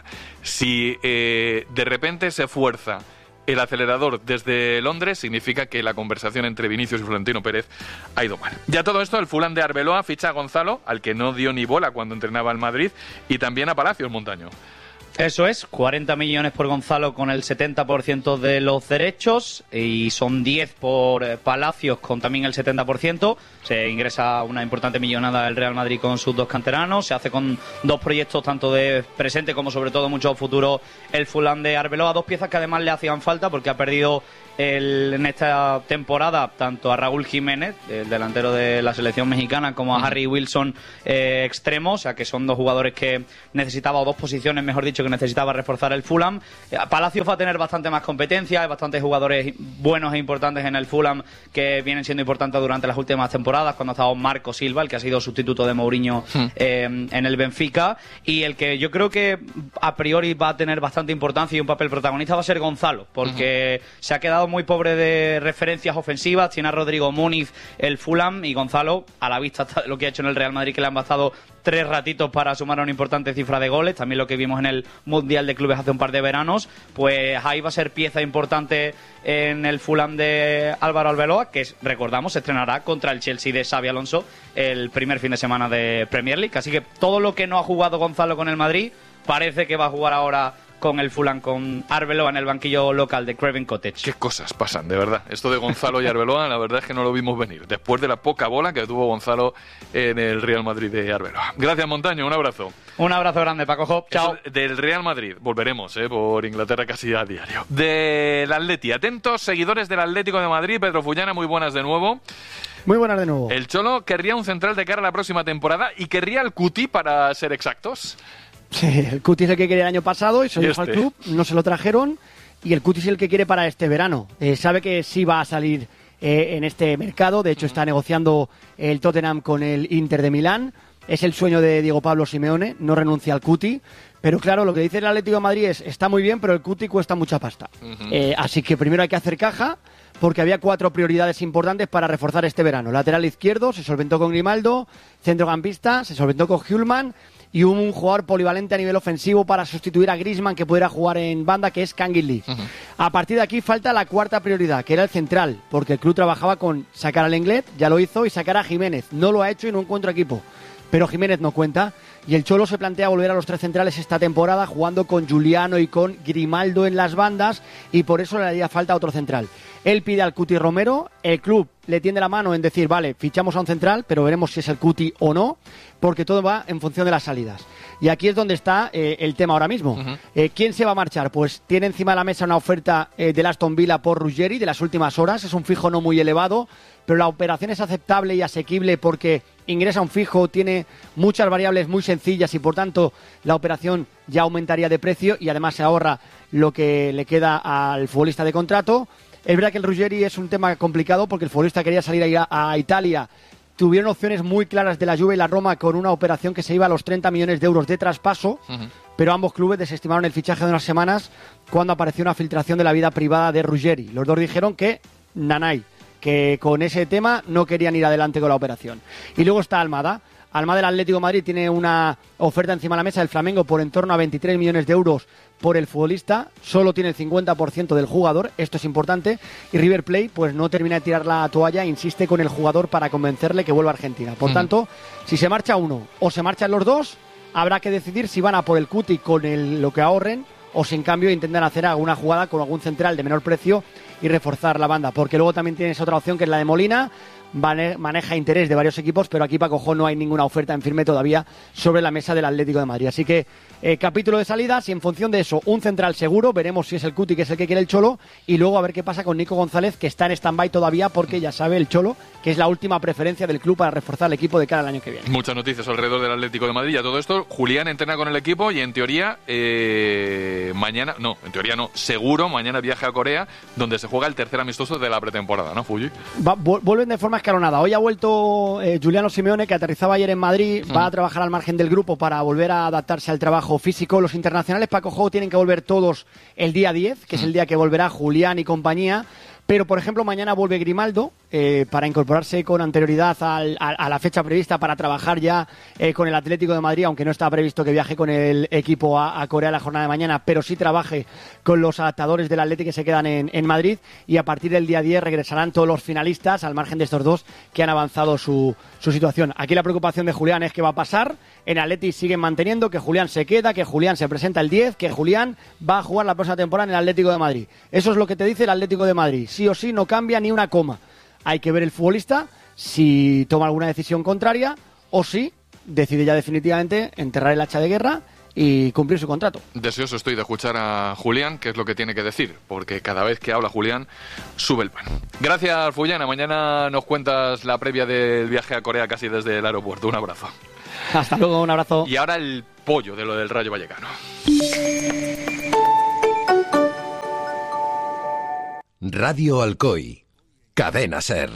Speaker 2: Si eh, de repente se fuerza el acelerador desde Londres, significa que la conversación entre Vinicius y Florentino Pérez ha ido mal. Ya todo esto, el Fulham de Arbeloa ficha a Gonzalo, al que no dio ni bola cuando entrenaba al Madrid, y también a Palacios, Montaño.
Speaker 5: Eso es, cuarenta millones por Gonzalo con el setenta por ciento de los derechos, y son diez por Palacios con también el setenta por ciento. Se ingresa una importante millonada del Real Madrid con sus dos canteranos. Se hace con dos proyectos, tanto de presente como sobre todo mucho futuro, el Fulham de Arbeloa. Dos piezas que además le hacían falta porque ha perdido el, en esta temporada tanto a Raúl Jiménez, el delantero de la selección mexicana, como a Harry Wilson, eh, extremo. O sea que son dos jugadores que necesitaba, o dos posiciones mejor dicho, que necesitaba reforzar el Fulham. Palacios va a tener bastante más competencia, hay bastantes jugadores buenos e importantes en el Fulham que vienen siendo importantes durante las últimas temporadas, cuando ha estado Marco Silva, el que ha sido sustituto de Mourinho eh, en el Benfica, y el que yo creo que a priori va a tener bastante importancia y un papel protagonista va a ser Gonzalo, porque uh-huh. se ha quedado muy pobre de referencias ofensivas. Tiene a Rodrigo Muniz el Fulham, y Gonzalo, a la vista de lo que ha hecho en el Real Madrid, que le han bastado tres ratitos para sumar una importante cifra de goles, también lo que vimos en el Mundial de Clubes hace un par de veranos, pues ahí va a ser pieza importante en el Fulham de Álvaro Arbeloa, que recordamos se estrenará contra el Chelsea de Xabi Alonso el primer fin de semana de Premier League. Así que todo lo que no ha jugado Gonzalo con el Madrid parece que va a jugar ahora con el Fulham, con Arbeloa en el banquillo local de Craven Cottage.
Speaker 2: Qué cosas pasan, de verdad. Esto de Gonzalo y Arbeloa, la verdad es que no lo vimos venir, después de la poca bola que tuvo Gonzalo en el Real Madrid de Arbeloa. Gracias, Montaño, un abrazo.
Speaker 5: Un abrazo grande, Paco Hop. Chao.
Speaker 2: Eso del Real Madrid, volveremos eh, por Inglaterra casi a diario. Del Atleti, atentos seguidores del Atlético de Madrid. Pedro Fullana, muy buenas de nuevo.
Speaker 8: Muy buenas de nuevo.
Speaker 2: El Cholo querría un central de cara a la próxima temporada y querría el Cuti, para ser exactos.
Speaker 8: Sí, el Cuti es el que quería el año pasado y se lo dijo al club, no se lo trajeron, y el Cuti es el que quiere para este verano. Eh, sabe que sí va a salir eh, en este mercado, de hecho está negociando el Tottenham con el Inter de Milán, es el sueño de Diego Pablo Simeone, no renuncia al Cuti. Pero claro, lo que dice el Atlético de Madrid es, está muy bien, pero el Cuti cuesta mucha pasta. Uh-huh. Eh, así que primero hay que hacer caja, porque había cuatro prioridades importantes para reforzar este verano. Lateral izquierdo, se solventó con Grimaldo, centrocampista, se solventó con Hjulman, y un jugador polivalente a nivel ofensivo para sustituir a Griezmann, que pudiera jugar en banda, que es Kangin Lee. Uh-huh. A partir de aquí falta la cuarta prioridad, que era el central, porque el club trabajaba con sacar al Lenglet, ya lo hizo, y sacar a Jiménez. No lo ha hecho y no encuentra equipo. Pero Jiménez no cuenta, y el Cholo se plantea volver a los tres centrales esta temporada, jugando con Juliano y con Grimaldo en las bandas, y por eso le haría falta otro central. Él pide al Cuti Romero, el club le tiende la mano en decir, vale, fichamos a un central, pero veremos si es el Cuti o no, porque todo va en función de las salidas. Y aquí es donde está eh, el tema ahora mismo. Uh-huh. Eh, ¿Quién se va a marchar? Pues tiene encima de la mesa una oferta eh, del Aston Villa por Ruggeri de las últimas horas, es un fijo no muy elevado, pero la operación es aceptable y asequible porque ingresa un fijo, tiene muchas variables muy sencillas y por tanto la operación ya aumentaría de precio y además se ahorra lo que le queda al futbolista de contrato. Es verdad que el Ruggeri es un tema complicado porque el futbolista quería salir a, a Italia. Tuvieron opciones muy claras de la Juve y la Roma con una operación que se iba a los treinta millones de euros de traspaso, uh-huh. pero ambos clubes desestimaron el fichaje de unas semanas cuando apareció una filtración de la vida privada de Ruggeri. Los dos dijeron que nanay, que con ese tema no querían ir adelante con la operación. Y luego está Almada. Almada del Atlético de Madrid tiene una oferta encima de la mesa del Flamengo por en torno a veintitrés millones de euros por el futbolista, solo tiene el cincuenta por ciento del jugador, esto es importante, y River Plate pues no termina de tirar la toalla, insiste con el jugador para convencerle que vuelva a Argentina. Por mm. tanto, si se marcha uno o se marchan los dos, habrá que decidir si van a por el Cuti con el, lo que ahorren o si en cambio intentan hacer alguna jugada con algún central de menor precio y reforzar la banda, porque luego también tienes otra opción que es la de Molina, maneja interés de varios equipos, pero aquí Paco Jo no hay ninguna oferta en firme todavía sobre la mesa del Atlético de Madrid. Así que eh, capítulo de salidas y en función de eso, un central seguro, veremos si es el Cuti que es el que quiere el Cholo y luego a ver qué pasa con Nico González, que está en stand-by todavía porque ya sabe el Cholo que es la última preferencia del club para reforzar el equipo de cara al año que viene.
Speaker 2: Muchas noticias alrededor del Atlético de Madrid y a todo esto, Julián entrena con el equipo y en teoría eh, mañana, no, en teoría no, seguro mañana viaje a Corea donde se juega el tercer amistoso de la pretemporada, ¿no, Fuji?
Speaker 8: Va, vuelven de forma escalonada. Hoy ha vuelto eh, Giuliano Simeone, que aterrizaba ayer en Madrid, mm. va a trabajar al margen del grupo para volver a adaptarse al trabajo físico. Los internacionales Paco Jo tienen que volver todos el día diez, que mm. es el día que volverá Julián y compañía. Pero, por ejemplo, mañana vuelve Grimaldo eh, para incorporarse con anterioridad al, a, a la fecha prevista para trabajar ya eh, con el Atlético de Madrid, aunque no está previsto que viaje con el equipo a, a Corea la jornada de mañana, pero sí trabaje con los adaptadores del Atlético que se quedan en, en Madrid y a partir del día diez regresarán todos los finalistas al margen de estos dos que han avanzado su, su situación. Aquí la preocupación de Julián es qué va a pasar. En Atleti siguen manteniendo que Julián se queda, que Julián se presenta el diez, que Julián va a jugar la próxima temporada en el Atlético de Madrid. Eso es lo que te dice el Atlético de Madrid. Sí o sí no cambia ni una coma. Hay que ver el futbolista si toma alguna decisión contraria o si decide ya definitivamente enterrar el hacha de guerra y cumplir su contrato.
Speaker 2: Deseoso estoy de escuchar a Julián, qué es lo que tiene que decir, porque cada vez que habla Julián sube el pan. Gracias, Fullana. Mañana nos cuentas la previa del viaje a Corea casi desde el aeropuerto. Un abrazo.
Speaker 8: Hasta luego, un abrazo.
Speaker 2: Y ahora el pollo de lo del Rayo Vallecano.
Speaker 9: Radio Alcoy, Cadena Ser.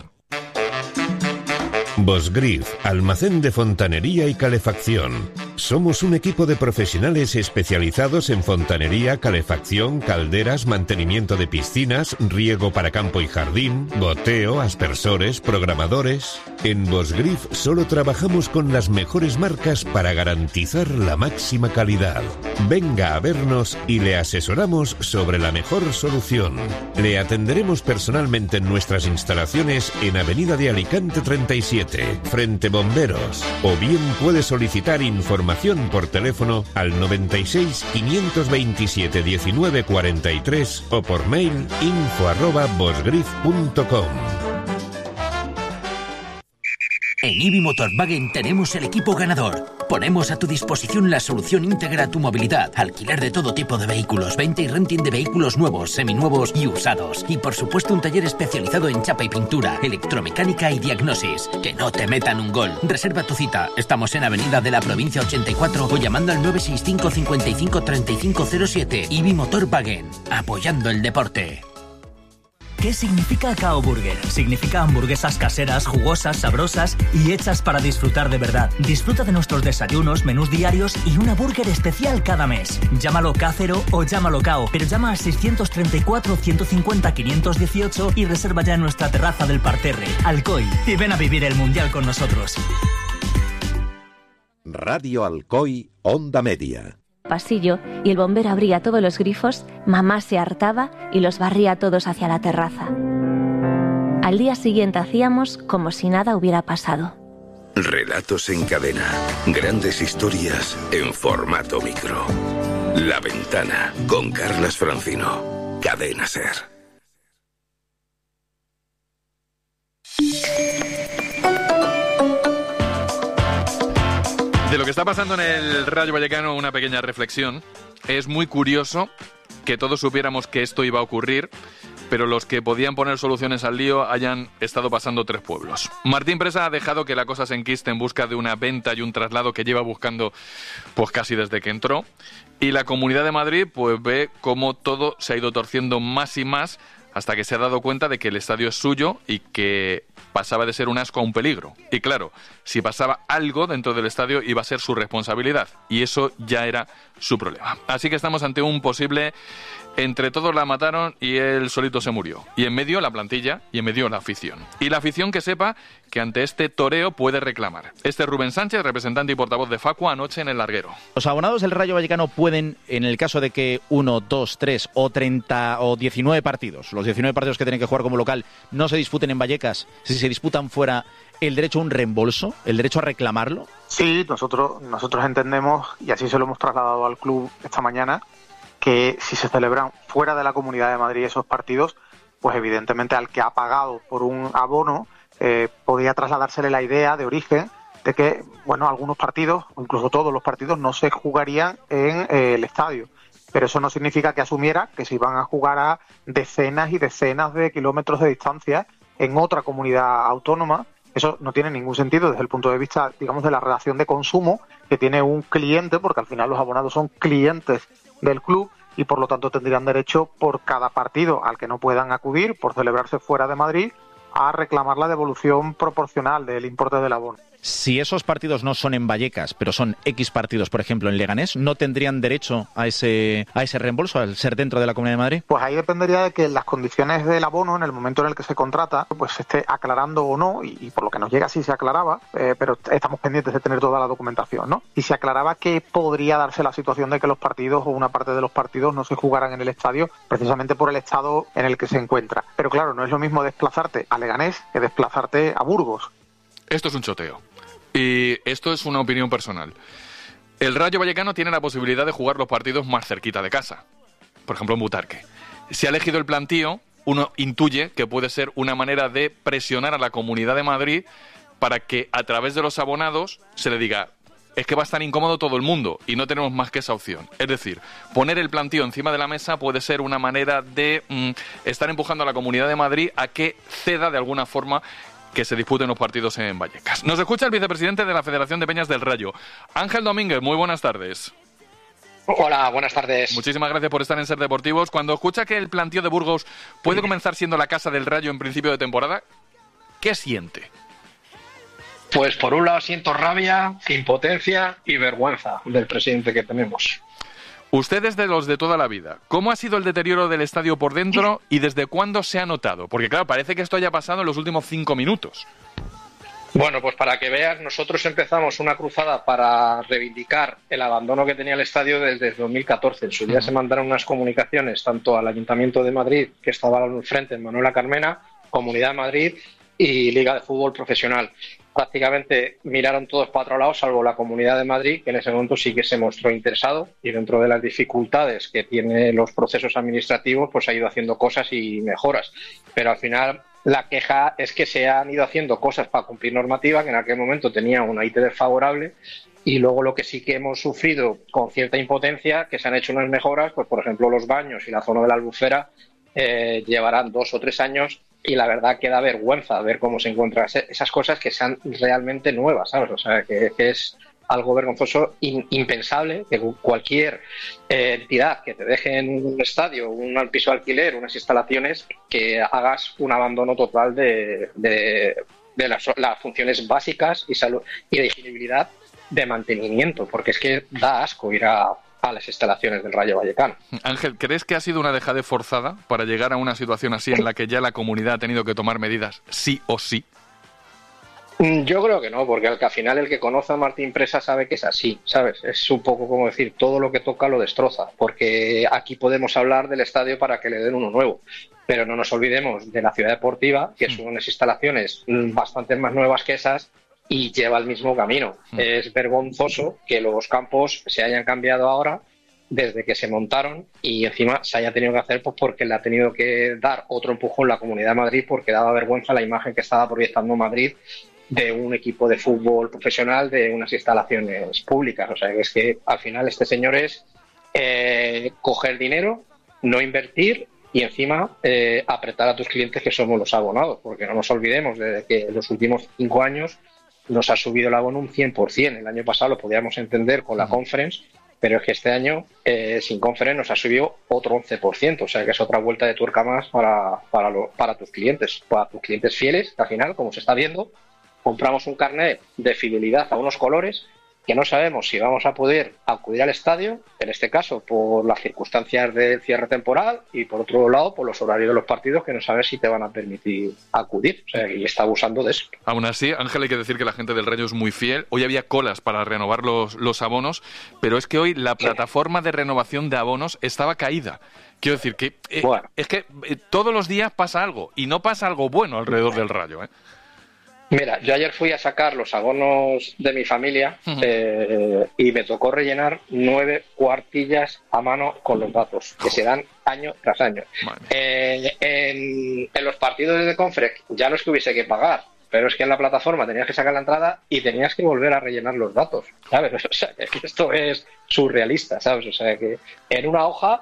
Speaker 10: Bosgrif, almacén de fontanería y calefacción. Somos un equipo de profesionales especializados en fontanería, calefacción, calderas, mantenimiento de piscinas, riego para campo y jardín, goteo, aspersores, programadores. En Bosgrif solo trabajamos con las mejores marcas para garantizar la máxima calidad. Venga a vernos y le asesoramos sobre la mejor solución. Le atenderemos personalmente en nuestras instalaciones en Avenida de Alicante treinta y siete, frente Bomberos, o bien puede solicitar información por teléfono al noventa y seis, quinientos veintisiete, diecinueve cuarenta y tres o por mail info arroba bosgrif punto com.
Speaker 11: En I B I Motorwagen tenemos el equipo ganador. Ponemos a tu disposición la solución íntegra a tu movilidad, alquiler de todo tipo de vehículos, venta y renting de vehículos nuevos, seminuevos y usados. Y por supuesto un taller especializado en chapa y pintura, electromecánica y diagnosis. Que no te metan un gol. Reserva tu cita. Estamos en Avenida de la Provincia ochenta y cuatro o llamando al nueve seis cinco, cincuenta y cinco, treinta y cinco cero siete. I B I Motorwagen, apoyando el deporte.
Speaker 14: ¿Qué significa Cao Burger? Significa hamburguesas caseras, jugosas, sabrosas y hechas para disfrutar de verdad. Disfruta de nuestros desayunos, menús diarios y una burger especial cada mes. Llámalo K cero o llámalo Cao, pero llama al seiscientos treinta y cuatro, ciento cincuenta, quinientos dieciocho y reserva ya en nuestra terraza del Parterre, Alcoy, y ven a vivir el Mundial con nosotros.
Speaker 9: Radio Alcoy, Onda Media.
Speaker 15: Pasillo y el bombero abría todos los grifos, mamá se hartaba y los barría todos hacia la terraza. Al día siguiente hacíamos como si nada hubiera pasado.
Speaker 16: Relatos en cadena. Grandes historias en formato micro. La Ventana con Carlas Francino. Cadena SER.
Speaker 2: De lo que está pasando en el Rayo Vallecano, una pequeña reflexión. Es muy curioso que todos supiéramos que esto iba a ocurrir, pero los que podían poner soluciones al lío hayan estado pasando tres pueblos. Martín Presa ha dejado que la cosa se enquiste en busca de una venta y un traslado que lleva buscando pues casi desde que entró. Y la Comunidad de Madrid pues ve cómo todo se ha ido torciendo más y más hasta que se ha dado cuenta de que el estadio es suyo y que pasaba de ser un asco a un peligro. Y claro, si pasaba algo dentro del estadio iba a ser su responsabilidad, y eso ya era su problema. Así que estamos ante un posible entre todos la mataron y él solito se murió. Y en medio la plantilla y en medio la afición. Y la afición que sepa que ante este toreo puede reclamar. Este es Rubén Sánchez, representante y portavoz de Facua, anoche en el Larguero.
Speaker 17: Los abonados del Rayo Vallecano pueden, en el caso de que uno, dos, tres o treinta o diecinueve partidos, los diecinueve partidos que tienen que jugar como local, no se disputen en Vallecas, si se disputan fuera, el derecho a un reembolso, el derecho a reclamarlo.
Speaker 18: Sí, nosotros, nosotros entendemos, y así se lo hemos trasladado al club esta mañana, que si se celebran fuera de la Comunidad de Madrid esos partidos, pues evidentemente al que ha pagado por un abono eh, podría trasladársele la idea de origen de que, bueno, algunos partidos, o incluso todos los partidos, no se jugarían en eh, el estadio. Pero eso no significa que asumiera que se iban a jugar a decenas y decenas de kilómetros de distancia en otra comunidad autónoma. Eso no tiene ningún sentido desde el punto de vista, digamos, de la relación de consumo que tiene un cliente, porque al final los abonados son clientes del club y por lo tanto tendrían derecho por cada partido al que no puedan acudir por celebrarse fuera de Madrid a reclamar la devolución proporcional del importe del abono.
Speaker 17: Si esos partidos no son en Vallecas, pero son X partidos, por ejemplo, en Leganés, ¿no tendrían derecho a ese a ese reembolso al ser dentro de la Comunidad de Madrid?
Speaker 18: Pues ahí dependería de que las condiciones del abono, en el momento en el que se contrata, pues se esté aclarando o no, y, y por lo que nos llega sí se aclaraba, eh, pero estamos pendientes de tener toda la documentación, ¿no? Y se aclaraba que podría darse la situación de que los partidos o una parte de los partidos no se jugaran en el estadio, precisamente por el estado en el que se encuentra. Pero claro, no es lo mismo desplazarte a Leganés que desplazarte a Burgos.
Speaker 2: Esto es un choteo. Y esto es una opinión personal. El Rayo Vallecano tiene la posibilidad de jugar los partidos más cerquita de casa. Por ejemplo, en Butarque. Si ha elegido el plantío, uno intuye que puede ser una manera de presionar a la Comunidad de Madrid para que a través de los abonados se le diga: es que va a estar incómodo todo el mundo y no tenemos más que esa opción. Es decir, poner el plantío encima de la mesa puede ser una manera de mm, estar empujando a la Comunidad de Madrid a que ceda de alguna forma que se disputen los partidos en Vallecas. Nos escucha el vicepresidente de la Federación de Peñas del Rayo, Ángel Domínguez. Muy buenas tardes.
Speaker 19: Hola, buenas tardes.
Speaker 2: Muchísimas gracias por estar en Ser Deportivos. Cuando escucha que el plantío de Burgos puede comenzar siendo la casa del Rayo en principio de temporada, ¿qué siente?
Speaker 19: Pues por un lado siento rabia, impotencia y vergüenza del presidente que tenemos.
Speaker 2: Usted es de los de toda la vida. ¿Cómo ha sido el deterioro del estadio por dentro y desde cuándo se ha notado? Porque claro, parece que esto haya pasado en los últimos cinco minutos.
Speaker 19: Bueno, pues para que veas, nosotros empezamos una cruzada para reivindicar el abandono que tenía el estadio desde dos mil catorce. En su día se mandaron unas comunicaciones tanto al Ayuntamiento de Madrid, que estaba al frente en Manuela Carmena, Comunidad de Madrid y Liga de Fútbol Profesional. Prácticamente miraron todos para otro lado, salvo la Comunidad de Madrid, que en ese momento sí que se mostró interesado y dentro de las dificultades que tienen los procesos administrativos, pues ha ido haciendo cosas y mejoras. Pero al final la queja es que se han ido haciendo cosas para cumplir normativa, que en aquel momento tenía una I T desfavorable, y luego lo que sí que hemos sufrido con cierta impotencia, que se han hecho unas mejoras, pues por ejemplo los baños y la zona de la albufera eh, llevarán dos o tres años. Y la verdad que da vergüenza ver cómo se encuentran esas cosas que sean realmente nuevas, ¿sabes? O sea, que, que es algo vergonzoso, in, impensable, que cualquier eh, entidad que te deje en un estadio, un piso de alquiler, unas instalaciones, que hagas un abandono total de, de, de las, las funciones básicas y, salud, y de higienibilidad de mantenimiento, porque es que da asco ir a, a las instalaciones del Rayo Vallecano.
Speaker 2: Ángel, ¿crees que ha sido una dejadez forzada para llegar a una situación así en la que ya la comunidad ha tenido que tomar medidas sí o sí?
Speaker 19: Yo creo que no, porque al final el que conoce a Martín Presa sabe que es así, ¿sabes? Es un poco como decir, todo lo que toca lo destroza, porque aquí podemos hablar del estadio para que le den uno nuevo, pero no nos olvidemos de la ciudad deportiva, que son unas instalaciones bastante más nuevas que esas y lleva el mismo camino. Mm. Es vergonzoso que los campos se hayan cambiado ahora desde que se montaron y encima se haya tenido que hacer pues porque le ha tenido que dar otro empujón la Comunidad de Madrid, porque daba vergüenza la imagen que estaba proyectando Madrid de un equipo de fútbol profesional de unas instalaciones públicas. O sea, que es que al final este señor es eh, coger dinero, no invertir y encima eh, apretar a tus clientes, que somos los abonados, porque no nos olvidemos de que en los últimos cinco años nos ha subido el abono un cien por ciento. El año pasado lo podíamos entender con la Conference, pero es que este año eh, sin Conference nos ha subido otro once por ciento, o sea que es otra vuelta de tuerca más para, para, lo, para tus clientes, para tus clientes fieles, que al final, como se está viendo, compramos un carnet de fidelidad a unos colores que no sabemos si vamos a poder acudir al estadio, en este caso por las circunstancias del cierre temporal y por otro lado por los horarios de los partidos, que no sabes si te van a permitir acudir. O sea, y está abusando de eso.
Speaker 2: Aún así, Ángel, hay que decir que la gente del Rayo es muy fiel. Hoy había colas para renovar los, los abonos, pero es que hoy la plataforma de renovación de abonos estaba caída. Quiero decir que eh, bueno. es que eh, todos los días pasa algo y no pasa algo bueno alrededor del Rayo, ¿eh?
Speaker 19: Mira, yo ayer fui a sacar los abonos de mi familia uh-huh. eh, y me tocó rellenar nueve cuartillas a mano con los datos, que se dan año tras año. Eh, en, en los partidos de Conference ya no es que hubiese que pagar, pero es que en la plataforma tenías que sacar la entrada y tenías que volver a rellenar los datos, ¿sabes? O sea, es que esto es surrealista, ¿sabes? O sea, que en una hoja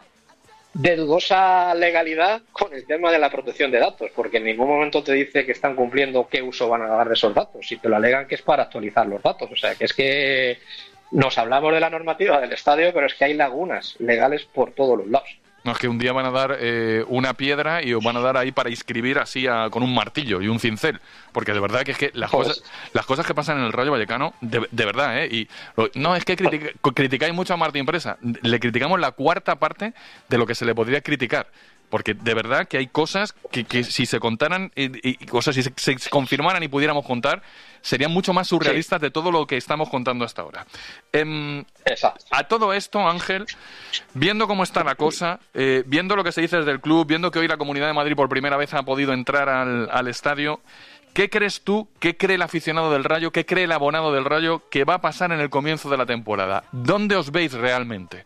Speaker 19: de dudosa legalidad con el tema de la protección de datos, porque en ningún momento te dice que están cumpliendo qué uso van a dar de esos datos, y te lo alegan que es para actualizar los datos. O sea, que es que nos hablamos de la normativa del estadio, pero es que hay lagunas legales por todos los lados.
Speaker 2: No, es que un día van a dar eh, una piedra y os van a dar ahí para inscribir así a, con un martillo y un cincel, porque de verdad que es que las Joder. cosas las cosas que pasan en el Rayo Vallecano, de, de verdad, ¿eh? Y lo, no, es que critica, criticáis mucho a Martín Presa, le criticamos la cuarta parte de lo que se le podría criticar. Porque de verdad que hay cosas que, que si se contaran y, y cosas si se, se confirmaran y pudiéramos contar, serían mucho más surrealistas sí. de todo lo que estamos contando hasta ahora. Eh,
Speaker 19: Exacto.
Speaker 2: A todo esto, Ángel, viendo cómo está la cosa, eh, viendo lo que se dice desde el club, viendo que hoy la Comunidad de Madrid por primera vez ha podido entrar al, al estadio, ¿qué crees tú, qué cree el aficionado del Rayo, qué cree el abonado del Rayo que va a pasar en el comienzo de la temporada? ¿Dónde os veis realmente?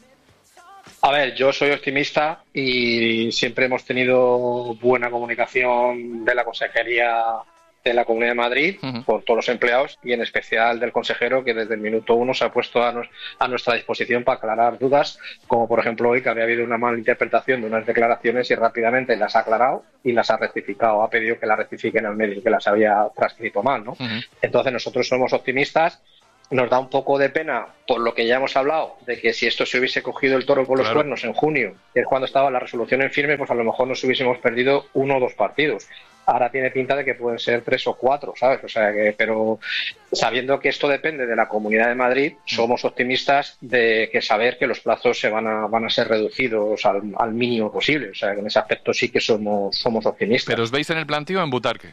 Speaker 19: A ver, yo soy optimista y siempre hemos tenido buena comunicación de la Consejería de la Comunidad de Madrid uh-huh. con todos los empleados y en especial del consejero, que desde el minuto uno se ha puesto a, nos, a nuestra disposición para aclarar dudas, como por ejemplo hoy que había habido una mala interpretación de unas declaraciones y rápidamente las ha aclarado y las ha rectificado, ha pedido que las rectifiquen al medio, que las había transcrito mal, ¿no? Uh-huh. Entonces nosotros somos optimistas. Nos da un poco de pena por lo que ya hemos hablado, de que si esto se hubiese cogido el toro por los claro. cuernos en junio, que es cuando estaba la resolución en firme, pues a lo mejor nos hubiésemos perdido uno o dos partidos. Ahora tiene pinta de que pueden ser tres o cuatro, ¿sabes? O sea que, pero sabiendo que esto depende de la Comunidad de Madrid, somos optimistas de que saber que los plazos se van a van a ser reducidos al, al mínimo posible. O sea que en ese aspecto sí que somos somos optimistas.
Speaker 2: ¿Pero os veis en el plantío o en Butarque?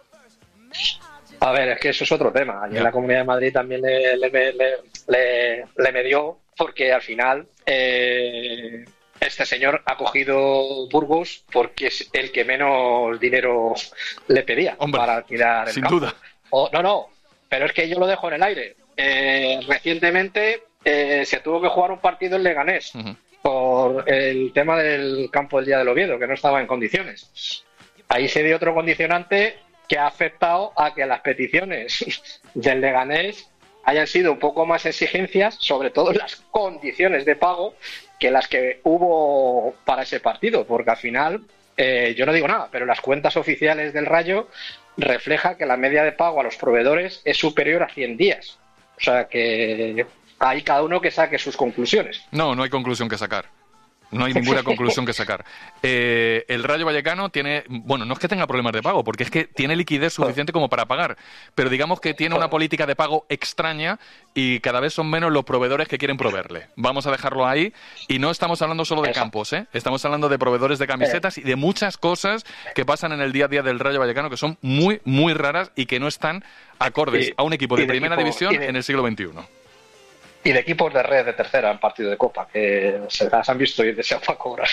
Speaker 19: A ver, es que eso es otro tema. Allí en la Comunidad de Madrid también le, le, le, le, le medió, porque al final eh, este señor ha cogido Burgos porque es el que menos dinero le pedía Hombre, para alquilar el
Speaker 2: sin
Speaker 19: campo.
Speaker 2: duda.
Speaker 19: O, no, no, pero es que yo lo dejo en el aire. Eh, recientemente eh, se tuvo que jugar un partido en Leganés uh-huh. por el tema del campo del Día del Oviedo, que no estaba en condiciones. Ahí se dio otro condicionante que ha afectado a que las peticiones del Leganés hayan sido un poco más exigencias, sobre todo en las condiciones de pago, que las que hubo para ese partido, porque al final, eh, yo no digo nada, pero las cuentas oficiales del Rayo refleja que la media de pago a los proveedores es superior a cien días. O O sea que hay cada uno que saque sus conclusiones.
Speaker 2: No, no hay conclusión que sacar. No hay ninguna conclusión que sacar. Eh, el Rayo Vallecano tiene, bueno, no es que tenga problemas de pago, porque es que tiene liquidez suficiente como para pagar, pero digamos que tiene una política de pago extraña y cada vez son menos los proveedores que quieren proveerle. Vamos a dejarlo ahí y no estamos hablando solo de campos, ¿eh? Estamos hablando de proveedores de camisetas y de muchas cosas que pasan en el día a día del Rayo Vallecano que son muy, muy raras y que no están acordes
Speaker 19: Y-
Speaker 2: a un equipo de
Speaker 19: y de
Speaker 2: primera
Speaker 19: equipo-
Speaker 2: división
Speaker 19: y de-
Speaker 2: en el siglo veintiuno.
Speaker 19: Y de equipos de red de tercera en partido de Copa, que se las han visto y desean para cobrar.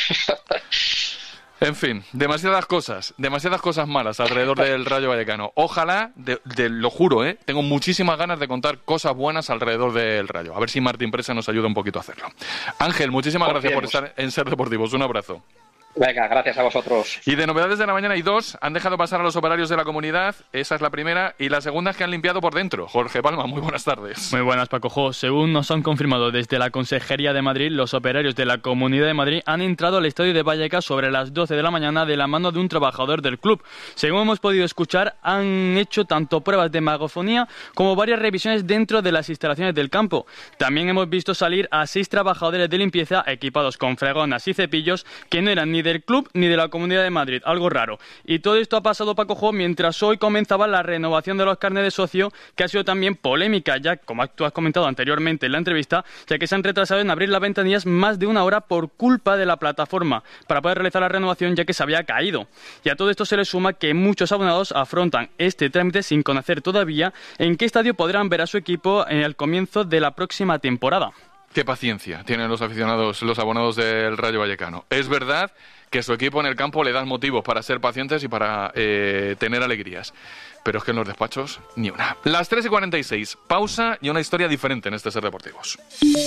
Speaker 2: En fin, demasiadas cosas, demasiadas cosas malas alrededor del Rayo Vallecano. Ojalá, de, de- lo juro, ¿eh? Tengo muchísimas ganas de contar cosas buenas alrededor del Rayo. A ver si Martín Presa nos ayuda un poquito a hacerlo. Ángel, muchísimas gracias por estar en Ser Deportivos. Un abrazo.
Speaker 19: Venga, gracias a vosotros.
Speaker 2: Y de novedades de la mañana hay dos. Han dejado pasar a los operarios de la comunidad. Esa es la primera. Y la segunda es que han limpiado por dentro. Jorge Palma, muy buenas tardes.
Speaker 3: Muy buenas, Paco Jo. Según nos han confirmado desde la Consejería de Madrid, los operarios de la Comunidad de Madrid han entrado al estadio de Vallecas sobre las doce de la mañana de la mano de un trabajador del club. Según hemos podido escuchar, han hecho tanto pruebas de megafonía como varias revisiones dentro de las instalaciones del campo. También hemos visto salir a seis trabajadores de limpieza equipados con fregonas y cepillos que no eran ni del club ni de la Comunidad de Madrid, algo raro. Y todo esto ha pasado, Paco Jo, mientras hoy comenzaba la renovación de los carnets de socio, que ha sido también polémica, ya como tú has comentado anteriormente en la entrevista, ya que se han retrasado en abrir las ventanillas más de una hora por culpa de la plataforma para poder realizar la renovación, ya que se había caído. Y a todo esto se le suma que muchos abonados afrontan este trámite sin conocer todavía en qué estadio podrán ver a su equipo en el comienzo de la próxima temporada.
Speaker 2: Qué paciencia tienen los aficionados, los abonados del Rayo Vallecano. Es verdad que su equipo en el campo le dan motivos para ser pacientes y para eh, tener alegrías. Pero es que en los despachos, ni una. Las tres y cuarenta y seis, pausa y una historia diferente en este Ser Deportivos.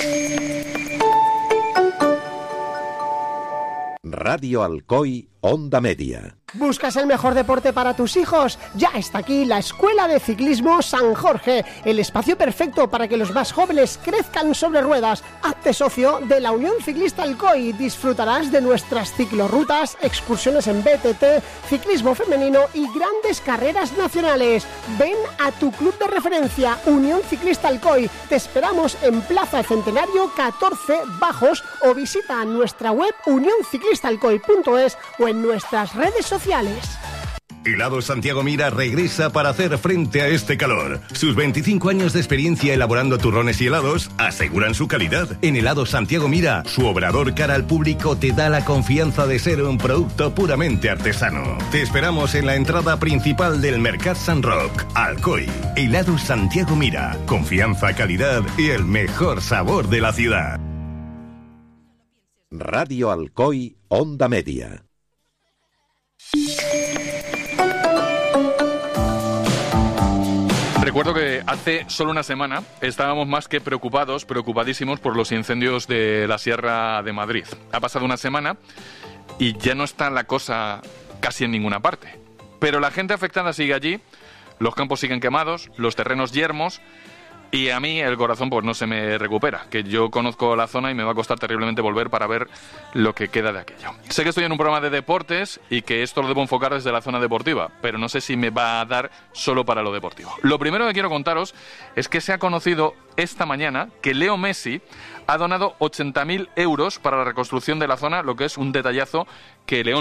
Speaker 9: Radio Alcoy, Onda Media.
Speaker 20: ¿Buscas el mejor deporte para tus hijos? Ya está aquí la Escuela de Ciclismo San Jorge, el espacio perfecto para que los más jóvenes crezcan sobre ruedas. Hazte socio de la Unión Ciclista Alcoy. Disfrutarás de nuestras ciclorrutas, excursiones en B T T, ciclismo femenino y grandes carreras nacionales. Ven a tu club de referencia, Unión Ciclista Alcoy. Te esperamos en Plaza Centenario catorce Bajos o visita nuestra web unión ciclista alcoy punto es o en nuestras redes sociales.
Speaker 21: Helados Santiago Mira regresa para hacer frente a este calor. Sus veinticinco años de experiencia elaborando turrones y helados aseguran su calidad. En Helados Santiago Mira, su obrador cara al público te da la confianza de ser un producto puramente artesano. Te esperamos en la entrada principal del Mercat San Roc. Alcoy, Helados Santiago Mira. Confianza, calidad y el mejor sabor de la ciudad.
Speaker 9: Radio Alcoy, Onda Media.
Speaker 2: Recuerdo que hace solo una semana estábamos más que preocupados, preocupadísimos por los incendios de la Sierra de Madrid. Ha pasado una semana y ya no está la cosa casi en ninguna parte. Pero la gente afectada sigue allí, los campos siguen quemados, los terrenos yermos y a mí el corazón pues no se me recupera, que yo conozco la zona y me va a costar terriblemente volver para ver lo que queda de aquello. Sé que estoy en un programa de deportes y que esto lo debo enfocar desde la zona deportiva, pero no sé si me va a dar solo para lo deportivo. Lo primero que quiero contaros es que se ha conocido esta mañana que Leo Messi ha donado ochenta mil euros para la reconstrucción de la zona, lo que es un detallazo que León